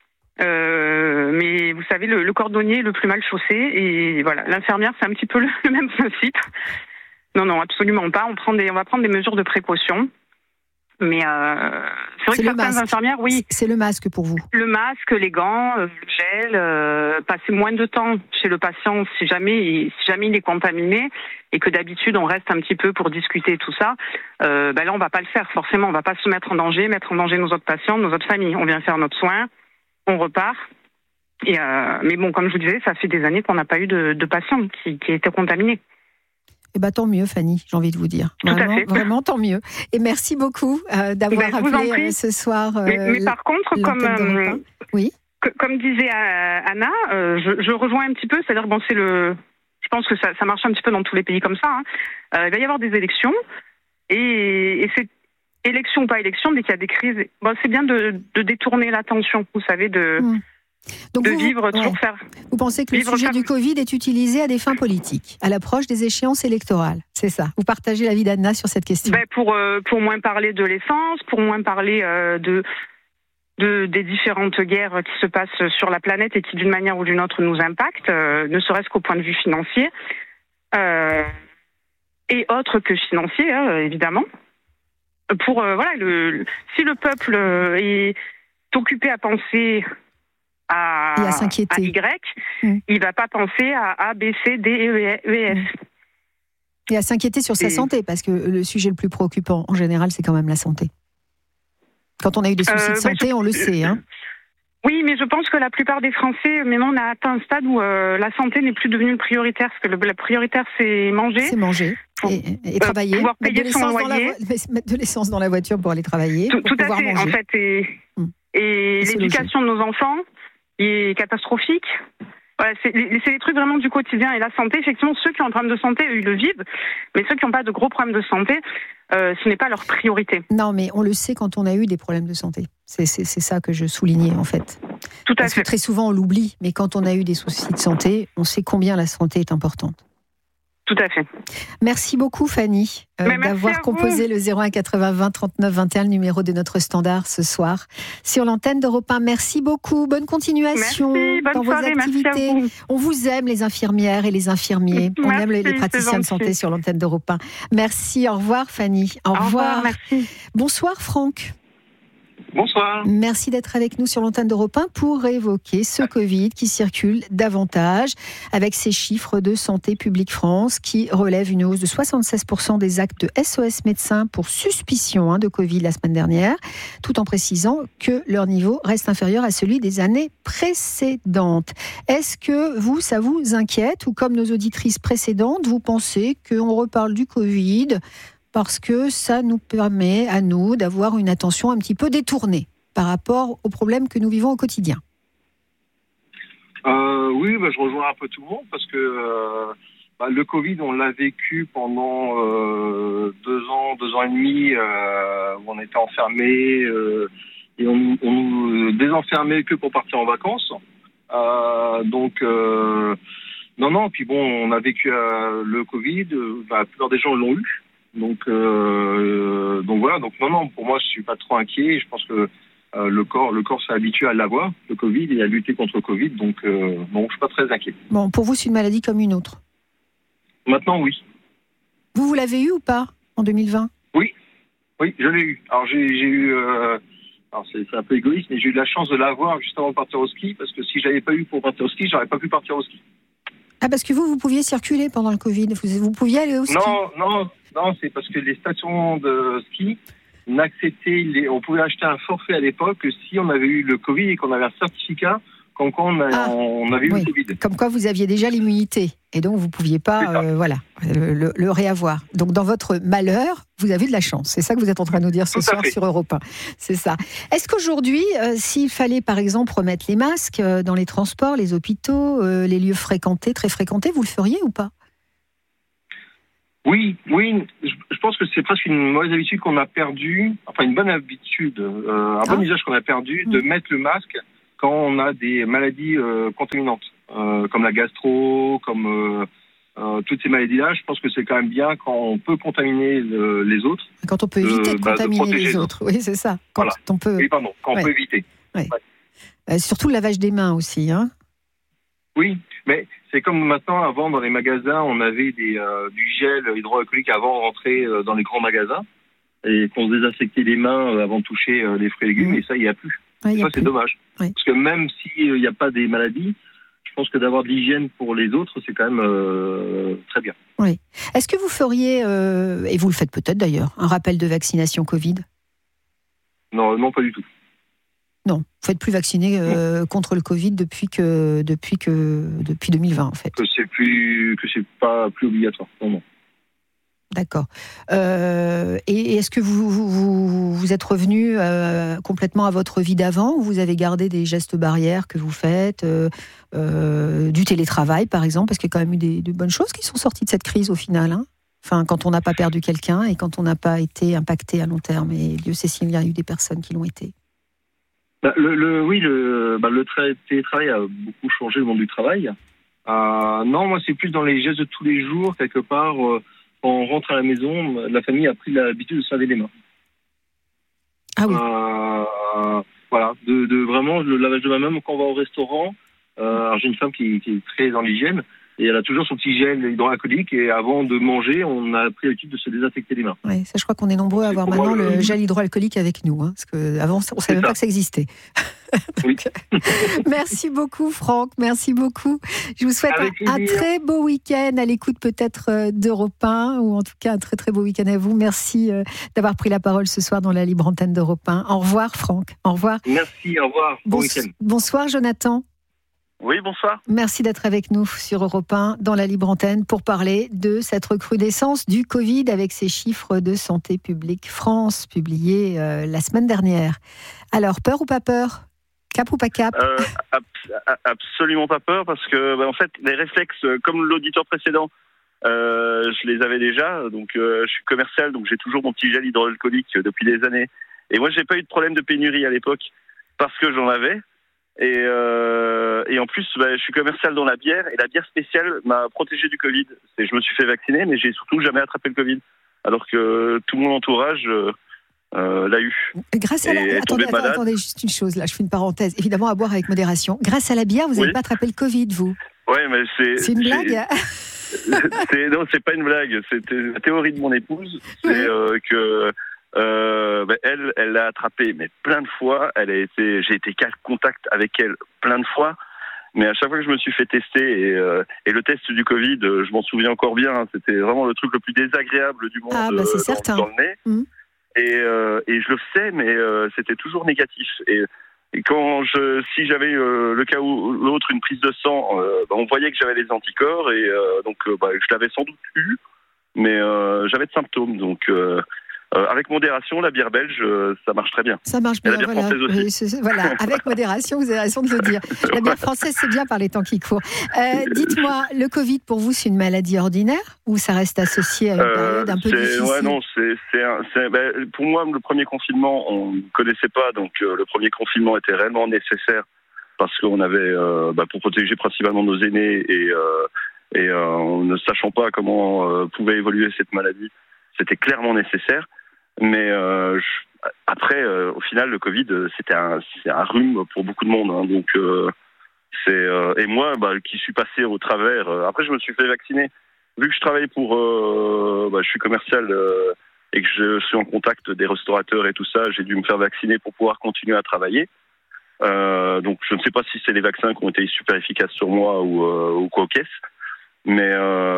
Mais vous savez, le cordonnier est le plus mal chaussé, et voilà, l'infirmière, c'est un petit peu le même principe. Non, absolument pas. On va prendre des mesures de précaution. Mais c'est vrai que certaines infirmières, oui. C'est le masque pour vous. Le masque, les gants, le gel, passer moins de temps chez le patient si jamais il est contaminé, et que d'habitude on reste un petit peu pour discuter tout ça. Là, on va pas le faire forcément. On va pas se mettre en danger nos autres patients, nos autres familles. On vient faire notre soin, on repart. Mais bon, comme je vous disais, ça fait des années qu'on n'a pas eu de patients qui étaient contaminés. Tant mieux, Fanny, j'ai envie de vous dire. Vraiment, tant mieux. Et merci beaucoup d'avoir appelé ce soir. Mais par contre, comme disait Anna, je rejoins un petit peu. C'est-à-dire, je pense que ça marche un petit peu dans tous les pays comme ça. Il va y avoir des élections, et c'est élection ou pas élection, dès qu'il y a des crises, c'est bien de détourner l'attention, vous savez, Donc faire. Vous pensez que le sujet du Covid est utilisé à des fins politiques, à l'approche des échéances électorales, c'est ça? Vous partagez l'avis d'Anna sur cette question? Pour moins parler de l'essence, pour moins parler des différentes guerres qui se passent sur la planète et qui d'une manière ou d'une autre nous impactent, ne serait-ce qu'au point de vue financier, et autre que financier, évidemment. Si le peuple est occupé à penser à s'inquiéter. Y, il va pas penser à A, B, C, D, E, F. Et à s'inquiéter sur sa santé, parce que le sujet le plus préoccupant, en général, c'est quand même la santé. Quand on a eu des soucis de santé, on le sait. Oui, mais je pense que la plupart des Français, maintenant, on a atteint un stade où la santé n'est plus devenue prioritaire, parce que le prioritaire, c'est manger. C'est manger. Et travailler. Pouvoir payer son loyer. Mettre de l'essence dans la voiture pour aller travailler. Tout à fait, manger. en fait. Et l'éducation de nos enfants est catastrophique. Voilà, c'est les trucs vraiment du quotidien. Et la santé, effectivement, ceux qui ont un problème de santé, eux, ils le vivent. Mais ceux qui n'ont pas de gros problèmes de santé, ce n'est pas leur priorité. Non, mais on le sait quand on a eu des problèmes de santé. C'est ça que je soulignais, en fait. Tout à fait. Parce que très souvent, on l'oublie. Mais quand on a eu des soucis de santé, on sait combien la santé est importante. Tout à fait. Merci beaucoup, Fanny, d'avoir composé le 01 80 20 39 21, le numéro de notre standard ce soir sur l'antenne d'Europe 1. Merci beaucoup. Bonne continuation dans vos activités. On vous aime, les infirmières et les infirmiers. On aime les praticiens de santé sur l'antenne d'Europe 1. Merci. Au revoir, Fanny. Au revoir. Merci. Bonsoir, Franck. Bonsoir. Merci d'être avec nous sur l'antenne d'Europe 1 pour évoquer ce Covid qui circule davantage, avec ces chiffres de Santé publique France qui relèvent une hausse de 76% des actes de SOS médecins pour suspicion de Covid la semaine dernière, tout en précisant que leur niveau reste inférieur à celui des années précédentes. Est-ce que ça vous inquiète, ou comme nos auditrices précédentes, vous pensez qu'on reparle du Covid parce que ça nous permet à nous d'avoir une attention un petit peu détournée par rapport aux problèmes que nous vivons au quotidien? Oui, je rejoins un peu tout le monde, parce que le Covid, on l'a vécu pendant 2 ans et demi, où on était enfermés, et on nous désenfermait que pour partir en vacances. Puis on a vécu le Covid, la plupart des gens l'ont eu. Donc voilà. Donc non, pour moi, je suis pas trop inquiet. Je pense que le corps s'est habitué à l'avoir, le Covid, et à lutter contre le Covid. Donc je suis pas très inquiet. Bon, pour vous, c'est une maladie comme une autre? Maintenant, oui. Vous l'avez eu ou pas en 2020? Oui, je l'ai eu. Alors j'ai eu. Alors c'est un peu égoïste, mais j'ai eu de la chance de l'avoir juste avant de partir au ski, parce que si je l'avais pas eu pour partir au ski, j'aurais pas pu partir au ski. Ah, parce que vous pouviez circuler pendant le Covid. Vous pouviez aller au ski? Non, c'est parce que les stations de ski n'acceptaient on pouvait acheter un forfait à l'époque que si on avait eu le Covid et qu'on avait un certificat comme quoi on avait eu le Covid. Comme quoi vous aviez déjà l'immunité et donc vous ne pouviez pas le réavoir. Donc dans votre malheur, vous avez de la chance. C'est ça que vous êtes en train de nous dire ce soir sur Europe 1. C'est ça. Est-ce qu'aujourd'hui, s'il fallait par exemple remettre les masques dans les transports, les hôpitaux, les lieux fréquentés, très fréquentés, vous le feriez ou pas ? Oui, je pense que c'est presque une mauvaise habitude qu'on a perdue, enfin une bonne habitude, un bon usage qu'on a perdu, de mettre le masque quand on a des maladies contaminantes, comme la gastro, comme toutes ces maladies-là. Je pense que c'est quand même bien quand on peut contaminer les autres. Quand on peut éviter de contaminer les autres, oui, c'est ça. Quand on peut... quand on peut éviter. Ouais. Surtout le lavage des mains aussi, hein. Oui, mais c'est comme maintenant, avant, dans les magasins, on avait du gel hydroalcoolique avant de rentrer dans les grands magasins et qu'on se désinfectait les mains avant de toucher les fruits et légumes, et ça, il n'y a plus. Ça, c'est dommage. Oui. Parce que même s'il n'y a pas des maladies, je pense que d'avoir de l'hygiène pour les autres, c'est quand même très bien. Oui. Est-ce que vous feriez, et vous le faites peut-être d'ailleurs, un rappel de vaccination Covid ? Non, pas du tout. Non, vous n'êtes plus vacciné contre le Covid depuis 2020 en fait. Que c'est pas plus obligatoire. Non. D'accord. Et est-ce que vous êtes revenu complètement à votre vie d'avant, ou vous avez gardé des gestes barrières que vous faites, du télétravail par exemple, parce qu'il y a quand même eu de bonnes choses qui sont sorties de cette crise au final, hein. Enfin, quand on n'a pas perdu quelqu'un et quand on n'a pas été impacté à long terme, et Dieu sait s'il y a eu des personnes qui l'ont été. Le télétravail a beaucoup changé le monde du travail. Non, moi, c'est plus dans les gestes de tous les jours, quelque part. Quand on rentre à la maison, la famille a pris l'habitude de se laver les mains. Ah oui. Voilà, de vraiment le lavage de main, même quand on va au restaurant. Alors, j'ai une femme qui est très dans l'hygiène. Et elle a toujours son petit gel hydroalcoolique, et avant de manger, on a pris l'habitude de se désinfecter les mains. Oui, ça, je crois qu'on est nombreux à avoir maintenant le gel hydroalcoolique avec nous, hein, parce qu'avant, on ne savait même pas que ça existait. Oui. Merci beaucoup, Franck, merci beaucoup. Je vous souhaite un très beau week-end à l'écoute peut-être d'Europe 1, ou en tout cas un très très beau week-end à vous. Merci d'avoir pris la parole ce soir dans la libre antenne d'Europe 1. Au revoir, Franck. Au revoir. Merci, au revoir. Bon week-end. Bonsoir, Jonathan. Oui, bonsoir. Merci d'être avec nous sur Europe 1 dans la libre antenne pour parler de cette recrudescence du Covid avec ces chiffres de Santé publique France publiés la semaine dernière. Alors, peur ou pas peur ? Cap ou pas cap ? Absolument pas peur, parce que en fait, les réflexes, comme l'auditeur précédent, je les avais déjà. Donc, je suis commercial, donc j'ai toujours mon petit gel hydroalcoolique depuis des années. Et moi, j'ai pas eu de problème de pénurie à l'époque parce que j'en avais. Et en plus, je suis commercial dans la bière, et la bière spéciale m'a protégé du Covid. Je me suis fait vacciner, mais j'ai surtout jamais attrapé le Covid, alors que tout mon entourage l'a eu. Grâce à la... Attendez, juste une chose, là, je fais une parenthèse. Évidemment, à boire avec modération. Grâce à la bière, vous n'avez pas attrapé le Covid, vous ? Ouais, mais c'est une blague. Non, c'est pas une blague. C'était la théorie de mon épouse. C'est que elle l'a attrapé, mais plein de fois. J'ai été contact avec elle plein de fois. Mais à chaque fois que je me suis fait tester, et le test du Covid, je m'en souviens encore bien, hein, c'était vraiment le truc le plus désagréable du monde dans le nez. Mmh. Et je le sais, mais c'était toujours négatif. Et quand si j'avais le cas où l'autre, une prise de sang, on voyait que j'avais les anticorps, et donc je l'avais sans doute eu, mais j'avais de symptômes. Donc avec modération, la bière belge, ça marche très bien. Ça marche bien, et la bière française aussi. Voilà, avec modération, vous avez raison de le dire. La bière française, c'est bien par les temps qui courent. Dites-moi, le Covid, pour vous, c'est une maladie ordinaire, ou ça reste associé à une période un peu difficile ? Ouais, non, pour moi, le premier confinement, on ne connaissait pas, donc le premier confinement était réellement nécessaire, parce qu'on avait, pour protéger principalement nos aînés, et ne sachant pas comment pouvait évoluer cette maladie, c'était clairement nécessaire. Mais après, au final, le Covid, c'est un rhume pour beaucoup de monde, hein, donc et moi, qui suis passé au travers. Après, je me suis fait vacciner. Vu que je travaille je suis commercial et que je suis en contact des restaurateurs et tout ça, j'ai dû me faire vacciner pour pouvoir continuer à travailler. Donc, je ne sais pas si c'est les vaccins qui ont été super efficaces sur moi ou quoi qu'est-ce, mais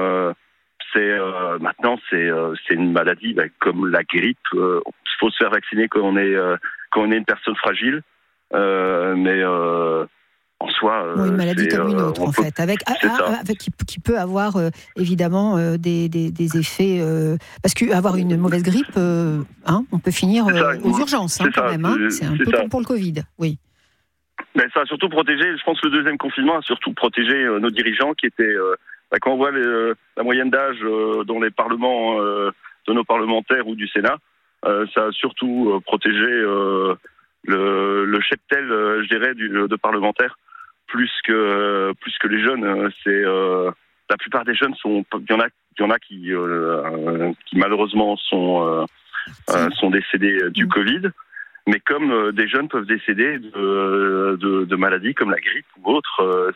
maintenant c'est une maladie comme la grippe. Il faut se faire vacciner quand on est une personne fragile, mais en soi, une maladie comme une autre, en fait, avec qui peut avoir évidemment des effets, parce qu'avoir une mauvaise grippe, on peut finir aux urgences, quand même. C'est un peu comme pour le Covid, oui. Mais ça a surtout protégé, je pense que le deuxième confinement a surtout protégé nos dirigeants qui étaient, quand on voit la moyenne d'âge dans les parlements de nos parlementaires ou du Sénat, ça a surtout protégé le cheptel, je dirais, de parlementaires, plus que les jeunes. La plupart des jeunes il y en a qui malheureusement sont décédés du Covid. Mais comme des jeunes peuvent décéder de maladies comme la grippe ou autre,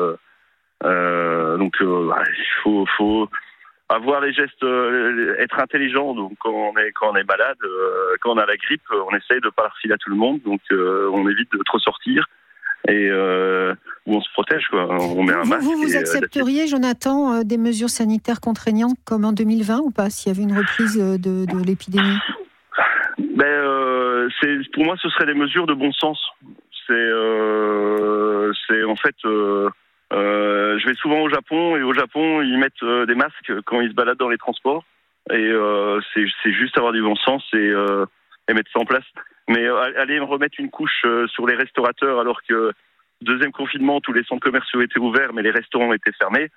donc il faut avoir les gestes, être intelligent. Donc quand on est malade, quand on a la grippe, on essaye de pas la refiler à tout le monde. Donc on évite de trop sortir et où on se protège, quoi. On met un masque. Vous accepteriez, Jonathan, des mesures sanitaires contraignantes comme en 2020 ou pas, s'il y avait une reprise de l'épidémie? Pour moi, ce seraient des mesures de bon sens. C'est en fait, je vais souvent au Japon et au Japon, ils mettent des masques quand ils se baladent dans les transports. Et c'est juste avoir du bon sens et mettre ça en place. Mais aller remettre une couche sur les restaurateurs alors que deuxième confinement, tous les centres commerciaux étaient ouverts, mais les restaurants étaient fermés.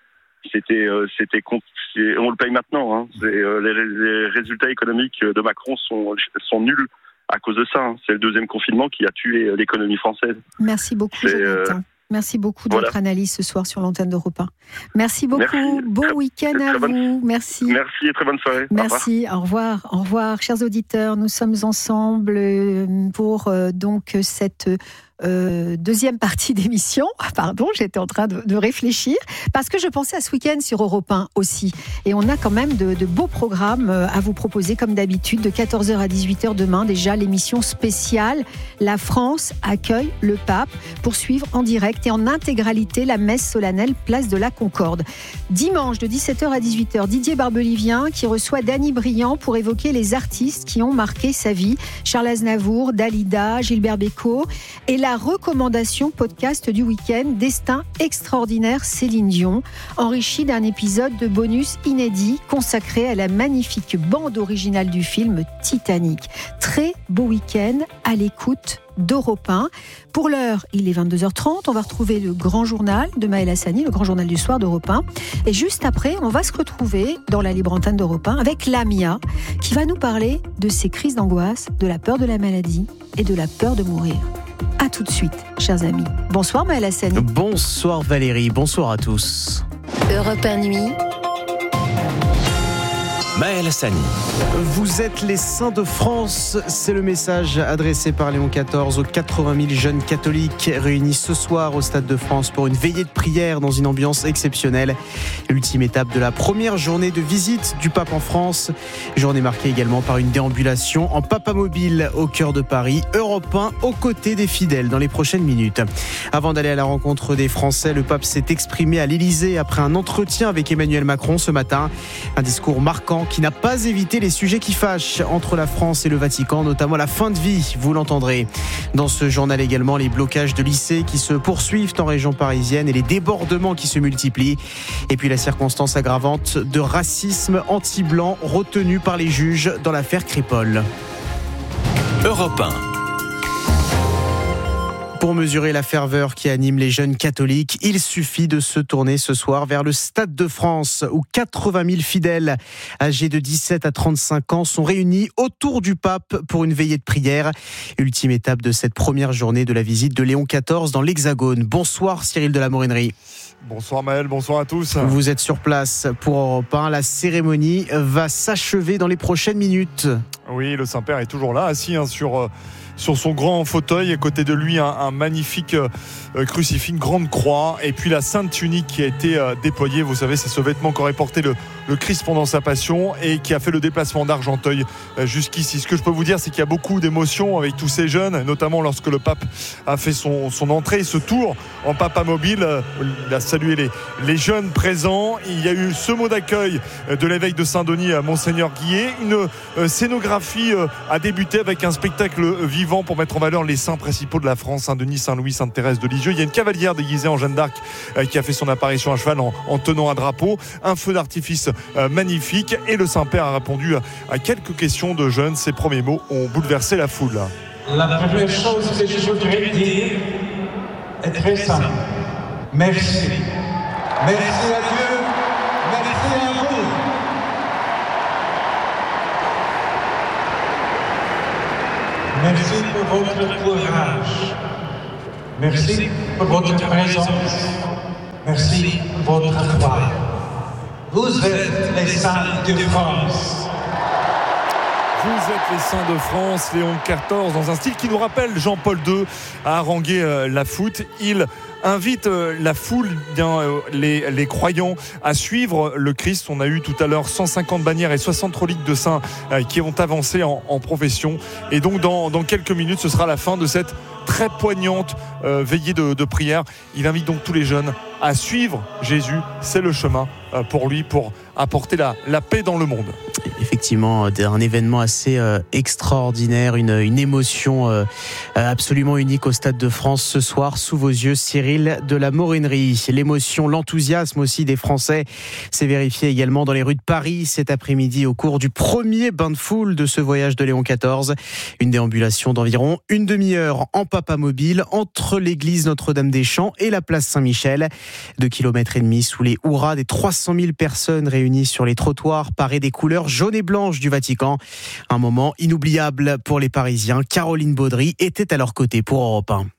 On le paye maintenant. Hein. Les résultats économiques de Macron sont nuls à cause de ça. C'est le deuxième confinement qui a tué l'économie française. Merci beaucoup, Jonathan. Merci beaucoup de votre analyse ce soir sur l'antenne d'Europe 1. Merci beaucoup. Merci. Bon week-end à vous. Merci. Merci et très bonne soirée. Merci. Au revoir. Au revoir, chers auditeurs. Nous sommes ensemble pour donc cette deuxième partie d'émission. Pardon, j'étais en train de réfléchir parce que je pensais à ce week-end sur Europe 1 aussi. Et on a quand même de beaux programmes à vous proposer comme d'habitude de 14h à 18h demain. Déjà l'émission spéciale La France accueille le pape pour suivre en direct et en intégralité la messe solennelle place de la Concorde. Dimanche de 17h à 18h, Didier Barbelivien qui reçoit Dany Briand pour évoquer les artistes qui ont marqué sa vie. Charles Aznavour, Dalida, Gilbert Bécaud et la recommandation podcast du week-end Destin extraordinaire Céline Dion, enrichi d'un épisode de bonus inédit consacré à la magnifique bande originale du film Titanic. Très beau week-end à l'écoute d'Europe 1. Pour l'heure, il est 22h30. On va retrouver le grand journal de Maël Hassani, le grand journal du soir d'Europe 1. Et juste après, on va se retrouver dans la libre antenne d'Europe 1 avec Lamia, qui va nous parler de ces crises d'angoisse, de la peur de la maladie et de la peur de mourir. À tout de suite, chers amis. Bonsoir Maël Hassani. Bonsoir Valérie, bonsoir à tous. Europe 1 Nuit. Maël Hassani. Vous êtes les saints de France, c'est le message adressé par Léon XIV aux 80 000 jeunes catholiques réunis ce soir au Stade de France pour une veillée de prière dans une ambiance exceptionnelle. Ultime étape de la première journée de visite du pape en France. Journée marquée également par une déambulation en papamobile au cœur de Paris. Europe 1 aux côtés des fidèles dans les prochaines minutes. Avant d'aller à la rencontre des Français, le pape s'est exprimé à l'Élysée après un entretien avec Emmanuel Macron ce matin. Un discours marquant qui n'a pas évité les sujets qui fâchent entre la France et le Vatican, notamment la fin de vie, vous l'entendrez. Dans ce journal également, les blocages de lycées qui se poursuivent en région parisienne et les débordements qui se multiplient. Et puis la circonstance aggravante de racisme anti-blanc retenu par les juges dans l'affaire Crépol. Europe 1. Pour mesurer la ferveur qui anime les jeunes catholiques, il suffit de se tourner ce soir vers le Stade de France où 80 000 fidèles âgés de 17 à 35 ans sont réunis autour du pape pour une veillée de prière. Ultime étape de cette première journée de la visite de Léon XIV dans l'Hexagone. Bonsoir Cyril de la Morinerie. Bonsoir Maël, bonsoir à tous. Vous êtes sur place pour Europe 1. La cérémonie va s'achever dans les prochaines minutes. Oui, le Saint-Père est toujours là, assis sur son grand fauteuil. À côté de lui, un magnifique crucifix, une grande croix. Et puis la sainte tunique qui a été déployée. Vous savez, c'est ce vêtement qu'aurait porté le Christ pendant sa passion et qui a fait le déplacement d'Argenteuil jusqu'ici. Ce que je peux vous dire, c'est qu'il y a beaucoup d'émotions avec tous ces jeunes, notamment lorsque le pape a fait son entrée, ce tour en papamobile. Il a salué les jeunes présents. Il y a eu ce mot d'accueil de l'évêque de Saint-Denis à Monseigneur Guillet. Une scénographie a débuté avec un spectacle vivant vent pour mettre en valeur les saints principaux de la France, Saint-Denis, Saint-Louis, Sainte-Thérèse de Lisieux. Il y a une cavalière déguisée en Jeanne d'Arc qui a fait son apparition à cheval en tenant un drapeau, un feu d'artifice magnifique, et le Saint-Père a répondu à quelques questions de jeunes. Ses premiers mots ont bouleversé la foule. La première chose que je voudrais dire est très simple. Merci. Merci à Dieu. Merci à vous. Merci pour votre courage. Merci pour votre présence. Merci pour votre foi. Vous êtes les saints de France. Vous êtes les saints de France, Léon XIV, dans un style qui nous rappelle Jean-Paul II à haranguer la foule. Il invite la foule, les croyants, à suivre le Christ. On a eu tout à l'heure 150 bannières et 60 reliques de saints qui ont avancé en profession. Et donc dans quelques minutes, ce sera la fin de cette très poignante veillée de prière. Il invite donc tous les jeunes à suivre Jésus. C'est le chemin pour lui, pour apporter la paix dans le monde. Effectivement, un événement assez extraordinaire, une émotion absolument unique au Stade de France ce soir, sous vos yeux, Cyril de la Morinerie. L'émotion, l'enthousiasme aussi des Français s'est vérifié également dans les rues de Paris cet après-midi au cours du premier bain de foule de ce voyage de Léon XIV. Une déambulation d'environ une demi-heure en papamobile entre l'église Notre-Dame-des-Champs et la place Saint-Michel. 2,5 km sous les hurrahs des 300 000 personnes réunies sur les trottoirs parés des couleurs jaunes et blanches du Vatican. Un moment inoubliable pour les Parisiens. Caroline Baudry était à leur côté pour Europe 1.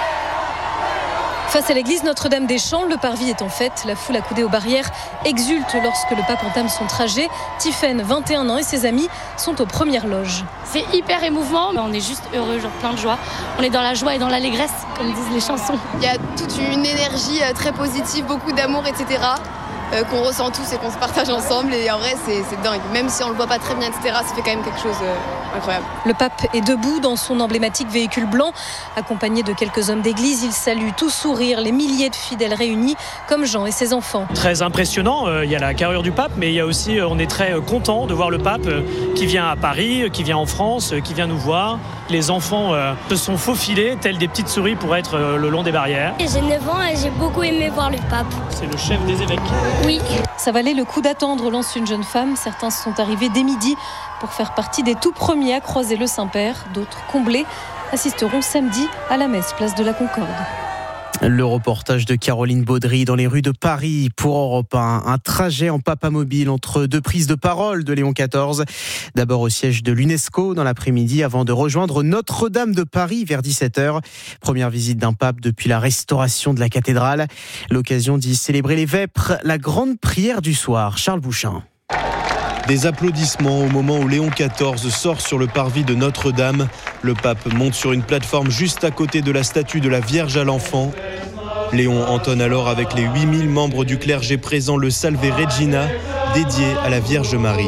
Face à l'église Notre-Dame-des-Champs, le parvis est en fête. La foule accoudée aux barrières exulte lorsque le pape entame son trajet. Tiphaine, 21 ans, et ses amis sont aux premières loges. C'est hyper émouvant, mais on est juste heureux, plein de joie. On est dans la joie et dans l'allégresse, comme disent les chansons. Il y a toute une énergie très positive, beaucoup d'amour, etc. Qu'on ressent tous et qu'on se partage ensemble, et en vrai c'est dingue, même si on le voit pas très bien, etc., ça fait quand même quelque chose incroyable. Le pape est debout dans son emblématique véhicule blanc, accompagné de quelques hommes d'église. Il salue tout sourire les milliers de fidèles réunis, comme Jean et ses enfants. Très impressionnant, il y a la carrure du pape, mais il y a aussi, on est très content de voir le pape qui vient à Paris, qui vient en France, qui vient nous voir. Les enfants se sont faufilés, tels des petites souris pour être le long des barrières. J'ai 9 ans et j'ai beaucoup aimé voir le pape. C'est le chef des évêques. Oui. Ça valait le coup d'attendre, lance une jeune femme. Certains sont arrivés dès midi pour faire partie des tout premiers à croiser le Saint-Père. D'autres, comblés, assisteront samedi à la messe place de la Concorde. Le reportage de Caroline Baudry dans les rues de Paris pour Europe 1. Un trajet en papamobile entre deux prises de parole de Léon XIV. D'abord au siège de l'UNESCO dans l'après-midi avant de rejoindre Notre-Dame de Paris vers 17h. Première visite d'un pape depuis la restauration de la cathédrale. L'occasion d'y célébrer les vêpres, la grande prière du soir. Charles Bouchin. Des applaudissements au moment où Léon XIV sort sur le parvis de Notre-Dame. Le pape monte sur une plateforme juste à côté de la statue de la Vierge à l'Enfant. Léon entonne alors avec les 8000 membres du clergé présents le Salve Regina, dédié à la Vierge Marie.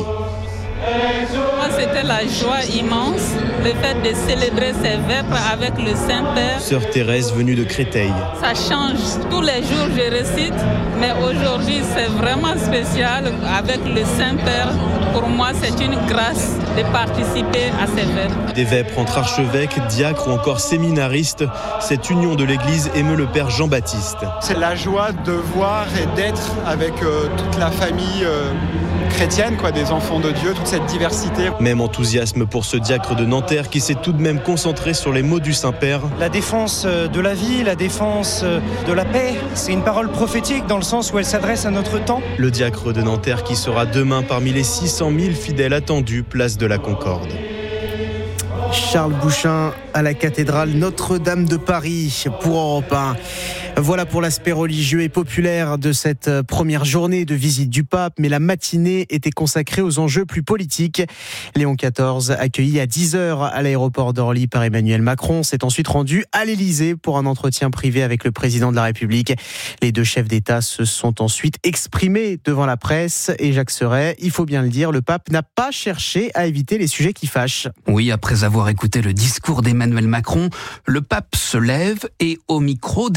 C'était la joie immense, le fait de célébrer ces vêpres avec le Saint-Père. Sœur Thérèse venue de Créteil. Ça change. Tous les jours je récite, mais aujourd'hui c'est vraiment spécial avec le Saint-Père. Pour moi c'est une grâce de participer à ces vêpres. Des vêpres entre archevêques, diacres ou encore séminaristes. Cette union de l'Église émeut le Père Jean-Baptiste. C'est la joie de voir et d'être avec toute la famille chrétienne, des enfants de Dieu, toute cette diversité. Même enthousiasme pour ce diacre de Nanterre qui s'est tout de même concentré sur les mots du Saint-Père. La défense de la vie, la défense de la paix, c'est une parole prophétique dans le sens où elle s'adresse à notre temps. Le diacre de Nanterre qui sera demain parmi les 600 000 fidèles attendus, place de la Concorde. Charles Bouchin à la cathédrale Notre-Dame de Paris pour Europe 1. Voilà pour l'aspect religieux et populaire de cette première journée de visite du pape, mais la matinée était consacrée aux enjeux plus politiques. Léon XIV, accueilli à 10h à l'aéroport d'Orly par Emmanuel Macron, s'est ensuite rendu à l'Élysée pour un entretien privé avec le président de la République. Les deux chefs d'État se sont ensuite exprimés devant la presse et Jacques Serret, il faut bien le dire, le pape n'a pas cherché à éviter les sujets qui fâchent. Oui, après avoir écouté le discours d'Emmanuel Macron, le pape se lève et au micro délivre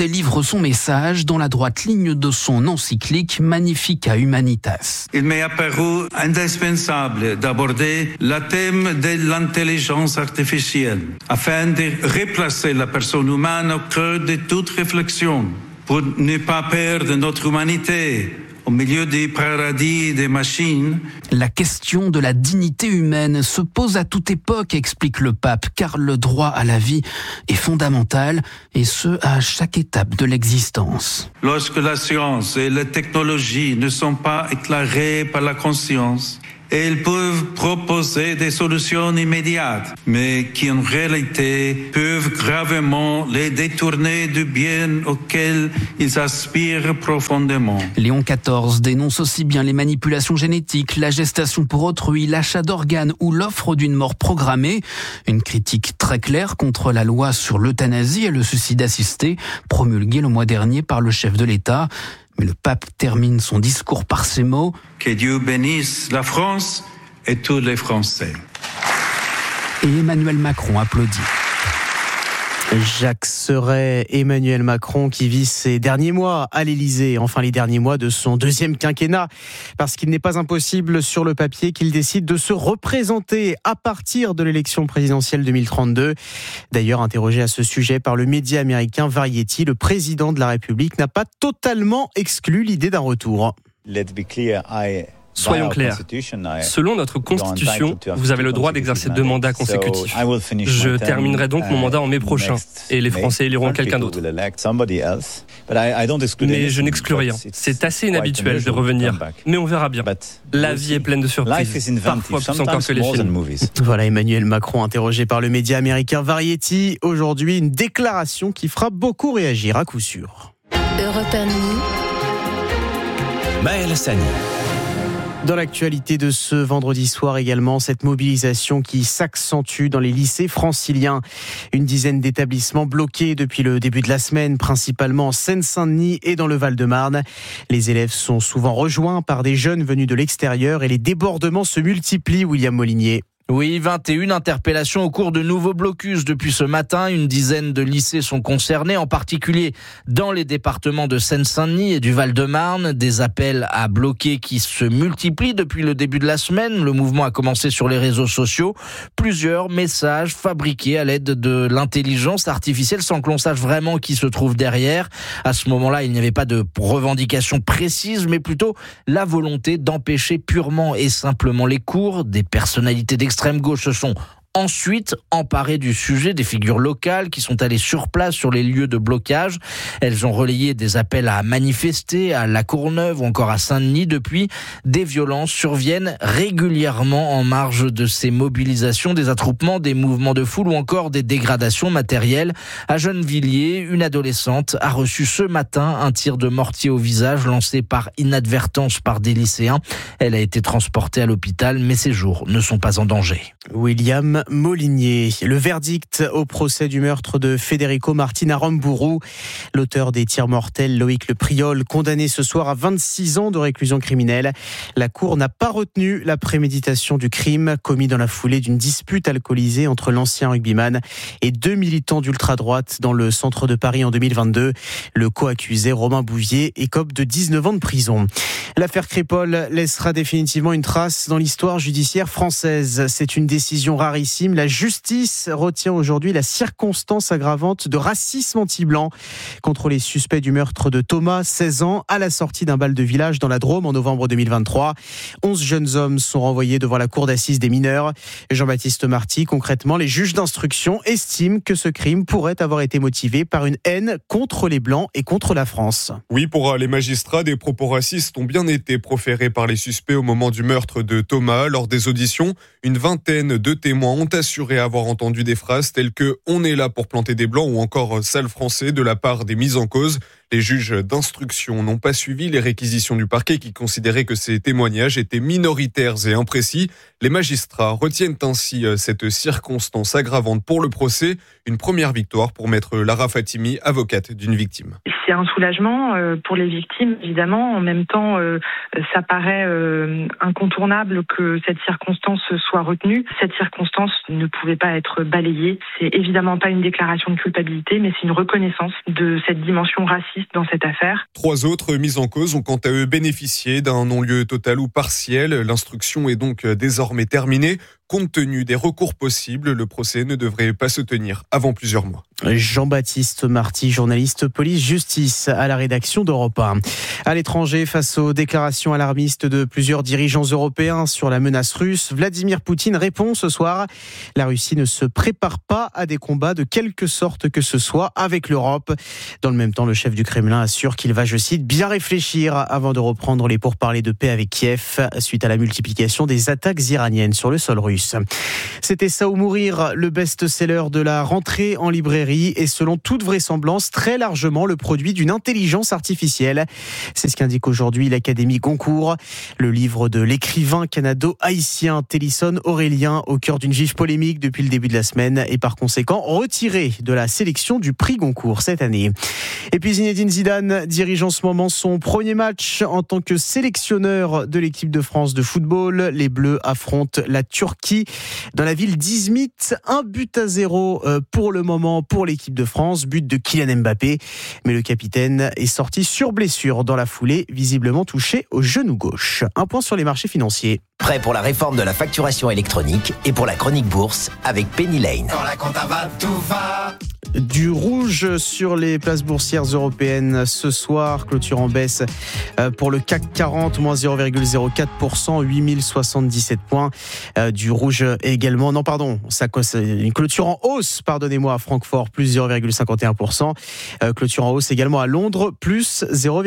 son message dans la droite ligne de son encyclique Magnifica Humanitas. Il m'est apparu indispensable d'aborder le thème de l'intelligence artificielle afin de replacer la personne humaine au cœur de toute réflexion pour ne pas perdre notre humanité au milieu des paradis des machines. La question de la dignité humaine se pose à toute époque, explique le pape, car le droit à la vie est fondamental, et ce, à chaque étape de l'existence. Lorsque la science et la technologie ne sont pas éclairées par la conscience, elles peuvent proposer des solutions immédiates, mais qui en réalité peuvent gravement les détourner du bien auquel ils aspirent profondément. Léon XIV dénonce aussi bien les manipulations génétiques, la gestation pour autrui, l'achat d'organes ou l'offre d'une mort programmée. Une critique très claire contre la loi sur l'euthanasie et le suicide assisté, promulguée le mois dernier par le chef de l'État. Mais le pape termine son discours par ces mots. Que Dieu bénisse la France et tous les Français. Et Emmanuel Macron applaudit. Jacques Serret, Emmanuel Macron qui vit ses derniers mois à l'Élysée, enfin les derniers mois de son deuxième quinquennat, parce qu'il n'est pas impossible sur le papier qu'il décide de se représenter à partir de l'élection présidentielle 2032. D'ailleurs, interrogé à ce sujet par le média américain Variety, le président de la République n'a pas totalement exclu l'idée d'un retour. Soyons clairs. Selon notre Constitution, vous avez le droit d'exercer 2 mandats consécutifs. Je terminerai donc mon mandat en mai prochain et les Français éliront quelqu'un d'autre. Mais je n'exclus rien. C'est assez inhabituel de revenir, mais on verra bien. La vie est pleine de surprises, parfois plus encore que les films. Voilà Emmanuel Macron interrogé par le média américain Variety. Aujourd'hui, une déclaration qui fera beaucoup réagir à coup sûr. Europe 1 Nuit. Maël Hassani. Dans l'actualité de ce vendredi soir également, cette mobilisation qui s'accentue dans les lycées franciliens. Une dizaine d'établissements bloqués depuis le début de la semaine, principalement en Seine-Saint-Denis et dans le Val-de-Marne. Les élèves sont souvent rejoints par des jeunes venus de l'extérieur et les débordements se multiplient, William Molinier. Oui, 21 interpellations au cours de nouveaux blocus depuis ce matin. Une dizaine de lycées sont concernés, en particulier dans les départements de Seine-Saint-Denis et du Val-de-Marne. Des appels à bloquer qui se multiplient depuis le début de la semaine. Le mouvement a commencé sur les réseaux sociaux. Plusieurs messages fabriqués à l'aide de l'intelligence artificielle sans que l'on sache vraiment qui se trouve derrière. À ce moment-là, il n'y avait pas de revendication précise, mais plutôt la volonté d'empêcher purement et simplement les cours. Des personnalités d'extrême gauche se sont ensuite emparées du sujet, des figures locales qui sont allées sur place sur les lieux de blocage. Elles ont relayé des appels à manifester à La Courneuve ou encore à Saint-Denis. Depuis, des violences surviennent régulièrement en marge de ces mobilisations, des attroupements, des mouvements de foule ou encore des dégradations matérielles. À Gennevilliers, une adolescente a reçu ce matin un tir de mortier au visage lancé par inadvertance par des lycéens. Elle a été transportée à l'hôpital, mais ses jours ne sont pas en danger. William Molinier. Le verdict au procès du meurtre de Federico Martin Aramburu. L'auteur des tirs mortels, Loïc Le Priol, condamné ce soir à 26 ans de réclusion criminelle. La Cour n'a pas retenu la préméditation du crime commis dans la foulée d'une dispute alcoolisée entre l'ancien rugbyman et 2 militants d'ultra-droite dans le centre de Paris en 2022. Le co-accusé Romain Bouvier écope de 19 ans de prison. L'affaire Crépol laissera définitivement une trace dans l'histoire judiciaire française. C'est une décision rarissime. La justice retient aujourd'hui la circonstance aggravante de racisme anti-blanc contre les suspects du meurtre de Thomas, 16 ans, à la sortie d'un bal de village dans la Drôme en novembre 2023. 11 jeunes hommes sont renvoyés devant la cour d'assises des mineurs. Jean-Baptiste Marty, concrètement, les juges d'instruction estiment que ce crime pourrait avoir été motivé par une haine contre les Blancs et contre la France. Oui, pour les magistrats, des propos racistes ont bien été proférés par les suspects au moment du meurtre de Thomas. Lors des auditions, une vingtaine de témoins ont assuré avoir entendu des phrases telles que « on est là pour planter des blancs » ou encore « sale français » de la part des mis en cause. Les juges d'instruction n'ont pas suivi les réquisitions du parquet qui considérait que ces témoignages étaient minoritaires et imprécis. Les magistrats retiennent ainsi cette circonstance aggravante pour le procès. Une première victoire pour maître Lara Fatimi, avocate d'une victime. C'est un soulagement pour les victimes, évidemment. En même temps, ça paraît incontournable que cette circonstance soit retenue. Cette circonstance ne pouvait pas être balayée. C'est évidemment pas une déclaration de culpabilité, mais c'est une reconnaissance de cette dimension raciste pistes dans cette affaire. 3 autres mis en cause ont quant à eux bénéficié d'un non-lieu total ou partiel. L'instruction est donc désormais terminée. Compte tenu des recours possibles, le procès ne devrait pas se tenir avant plusieurs mois. Jean-Baptiste Marty, journaliste police-justice à la rédaction d'Europe 1. À l'étranger, face aux déclarations alarmistes de plusieurs dirigeants européens sur la menace russe, Vladimir Poutine répond ce soir. La Russie ne se prépare pas à des combats de quelque sorte que ce soit avec l'Europe. Dans le même temps, le chef du Kremlin assure qu'il va, je cite, bien réfléchir avant de reprendre les pourparlers de paix avec Kiev suite à la multiplication des attaques iraniennes sur le sol russe. C'était Ça ou mourir, le best-seller de la rentrée en librairie et selon toute vraisemblance très largement le produit d'une intelligence artificielle. C'est ce qu'indique aujourd'hui l'Académie Goncourt. Le livre de l'écrivain canado-haïtien Télisson Aurélien, au cœur d'une vive polémique depuis le début de la semaine, est par conséquent retiré de la sélection du prix Goncourt cette année. Et puis Zinedine Zidane dirige en ce moment son premier match en tant que sélectionneur de l'équipe de France de football. Les Bleus affrontent la Turquie dans la ville d'Izmit. 1-0 pour le moment pour l'équipe de France, but de Kylian Mbappé. Mais le capitaine est sorti sur blessure dans la foulée, visiblement touché au genou gauche. Un point sur les marchés financiers. Prêt pour la réforme de la facturation électronique et pour la chronique bourse avec Penny Lane. Quand la compta va, tout va. Du rouge sur les places boursières européennes ce soir, clôture en baisse pour le CAC 40, moins 0,04%, 8077 points. Du rouge également, une clôture en hausse, pardonnez-moi, à Francfort, plus 0,51%. Clôture en hausse également à Londres, plus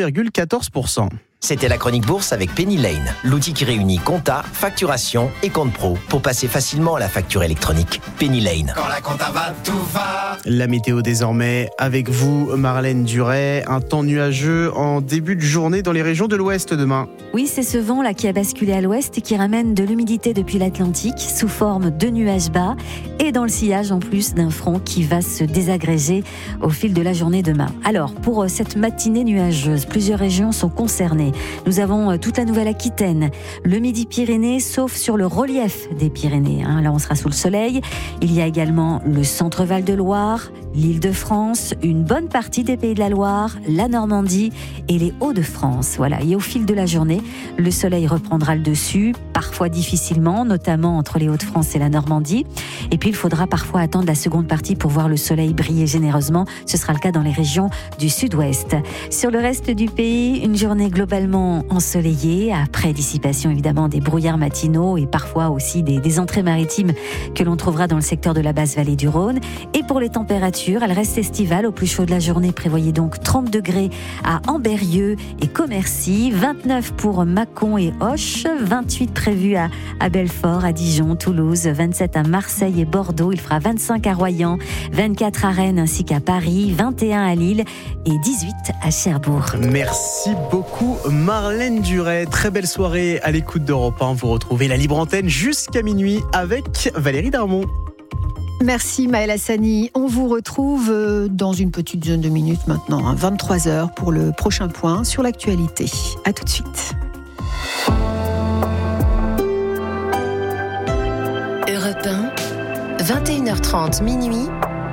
0,14%. C'était la chronique bourse avec Penny Lane, l'outil qui réunit compta, facturation et compte pro pour passer facilement à la facture électronique. Penny Lane. Quand la compta va, tout va. La météo désormais avec vous, Marlène Duret. Un temps nuageux en début de journée dans les régions de l'Ouest demain. Oui, c'est ce vent là qui a basculé à l'Ouest et qui ramène de l'humidité depuis l'Atlantique sous forme de nuages bas et dans le sillage en plus d'un front qui va se désagréger au fil de la journée demain. Alors, pour cette matinée nuageuse, plusieurs régions sont concernées. Nous avons toute la Nouvelle-Aquitaine, le Midi-Pyrénées, sauf sur le relief des Pyrénées. Là, on sera sous le soleil. Il y a également le centre-Val de Loire, l'Île-de-France, une bonne partie des Pays de la Loire, la Normandie et les Hauts-de-France. Voilà. Et au fil de la journée, le soleil reprendra le dessus, parfois difficilement, notamment entre les Hauts-de-France et la Normandie. Et puis, il faudra parfois attendre la seconde partie pour voir le soleil briller généreusement. Ce sera le cas dans les régions du sud-ouest. Sur le reste du pays, une journée globalement ensoleillée, après dissipation évidemment des brouillards matinaux et parfois aussi des entrées maritimes que l'on trouvera dans le secteur de la basse vallée du Rhône. Et pour les températures, elles restent estivales. Au plus chaud de la journée, prévoyez donc 30 degrés à Ambérieu et Commercy, 29 pour Mâcon et Auch, 28 prévus à Belfort, à Dijon, Toulouse, 27 à Marseille et Bordeaux. Il fera 25 à Royan, 24 à Rennes ainsi qu'à Paris, 21 à Lille et 18 à Cherbourg. Merci beaucoup Marlène Duret. Très belle soirée à l'écoute d'Europe 1. Vous retrouvez la libre antenne jusqu'à minuit avec Valérie Darmon. Merci Maëlle Hassani. On vous retrouve dans une petite dizaine de minutes maintenant, 23h pour le prochain point sur l'actualité. À tout de suite. Europe 1, 21h30 minuit.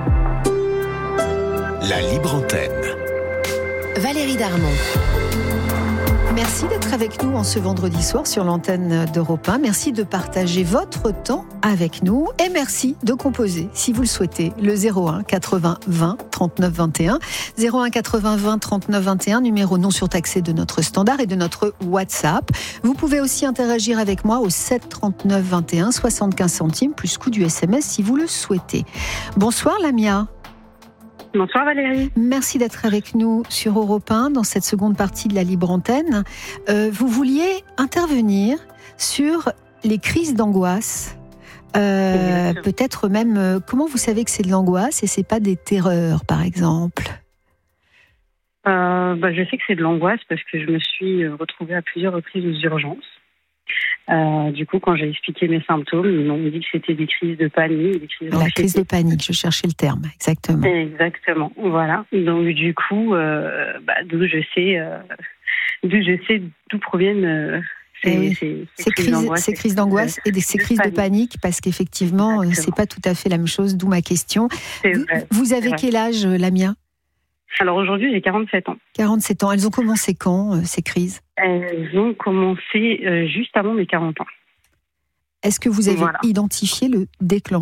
La libre antenne. Valérie Darmon. Merci d'être avec nous en ce vendredi soir sur l'antenne d'Europe 1. Merci de partager votre temps avec nous et merci de composer, si vous le souhaitez, le 01 80 20 39 21. 01 80 20 39 21, numéro non surtaxé de notre standard et de notre WhatsApp. Vous pouvez aussi interagir avec moi au 7 39 21, 75 centimes, plus coût du SMS si vous le souhaitez. Bonsoir Lamia. Bonsoir Valérie. Merci d'être avec nous sur Europe 1 dans cette seconde partie de la libre antenne. Vous vouliez intervenir sur les crises d'angoisse. Peut-être même, comment vous savez que c'est de l'angoisse et c'est pas des terreurs, par exemple? Je sais que c'est de l'angoisse parce que je me suis retrouvée à plusieurs reprises aux urgences. Du coup, quand j'ai expliqué mes symptômes, ils m'ont dit que c'était des crises de panique, des crises d'anxiété. La crise de panique, je cherchais le terme, exactement. Exactement, voilà. Donc du coup, d'où je sais d'où proviennent ces crises d'angoisse et ces crises de panique, parce qu'effectivement, c'est pas tout à fait la même chose. D'où ma question. Vous avez quel âge, Lamia? Alors aujourd'hui, j'ai 47 ans. 47 ans. Elles ont commencé quand, ces crises ? Elles ont commencé juste avant mes 40 ans. Est-ce que vous avez identifié le déclencheur ?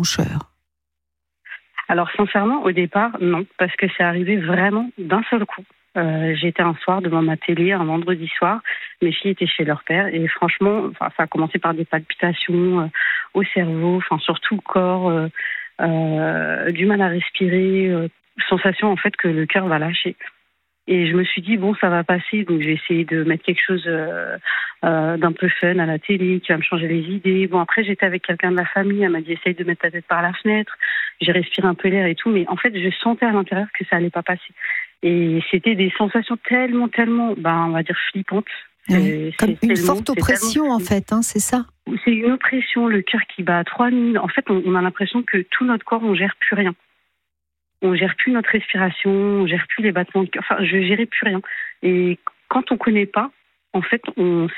Alors sincèrement, au départ, non, parce que c'est arrivé vraiment d'un seul coup. J'étais un soir devant ma télé, un vendredi soir. Mes filles étaient chez leur père et franchement, ça a commencé par des palpitations au cerveau, sur tout le corps, du mal à respirer, sensation en fait que le cœur va lâcher. Et je me suis dit, bon, ça va passer, donc j'ai essayé de mettre quelque chose d'un peu fun à la télé, qui va me changer les idées. Bon, après, j'étais avec quelqu'un de la famille, elle m'a dit, essaye de mettre ta tête par la fenêtre. J'ai respiré un peu l'air et tout, mais en fait, je sentais à l'intérieur que ça allait pas passer. Et c'était des sensations tellement, on va dire flippantes. Comme une forte oppression, en fait, c'est ça ? C'est une oppression, le cœur qui bat à 3000. En fait, on a l'impression que tout notre corps, on gère plus rien. On gère plus notre respiration, on gère plus les battements de cœur. Je gérais plus rien. Et quand on connaît pas, en fait, on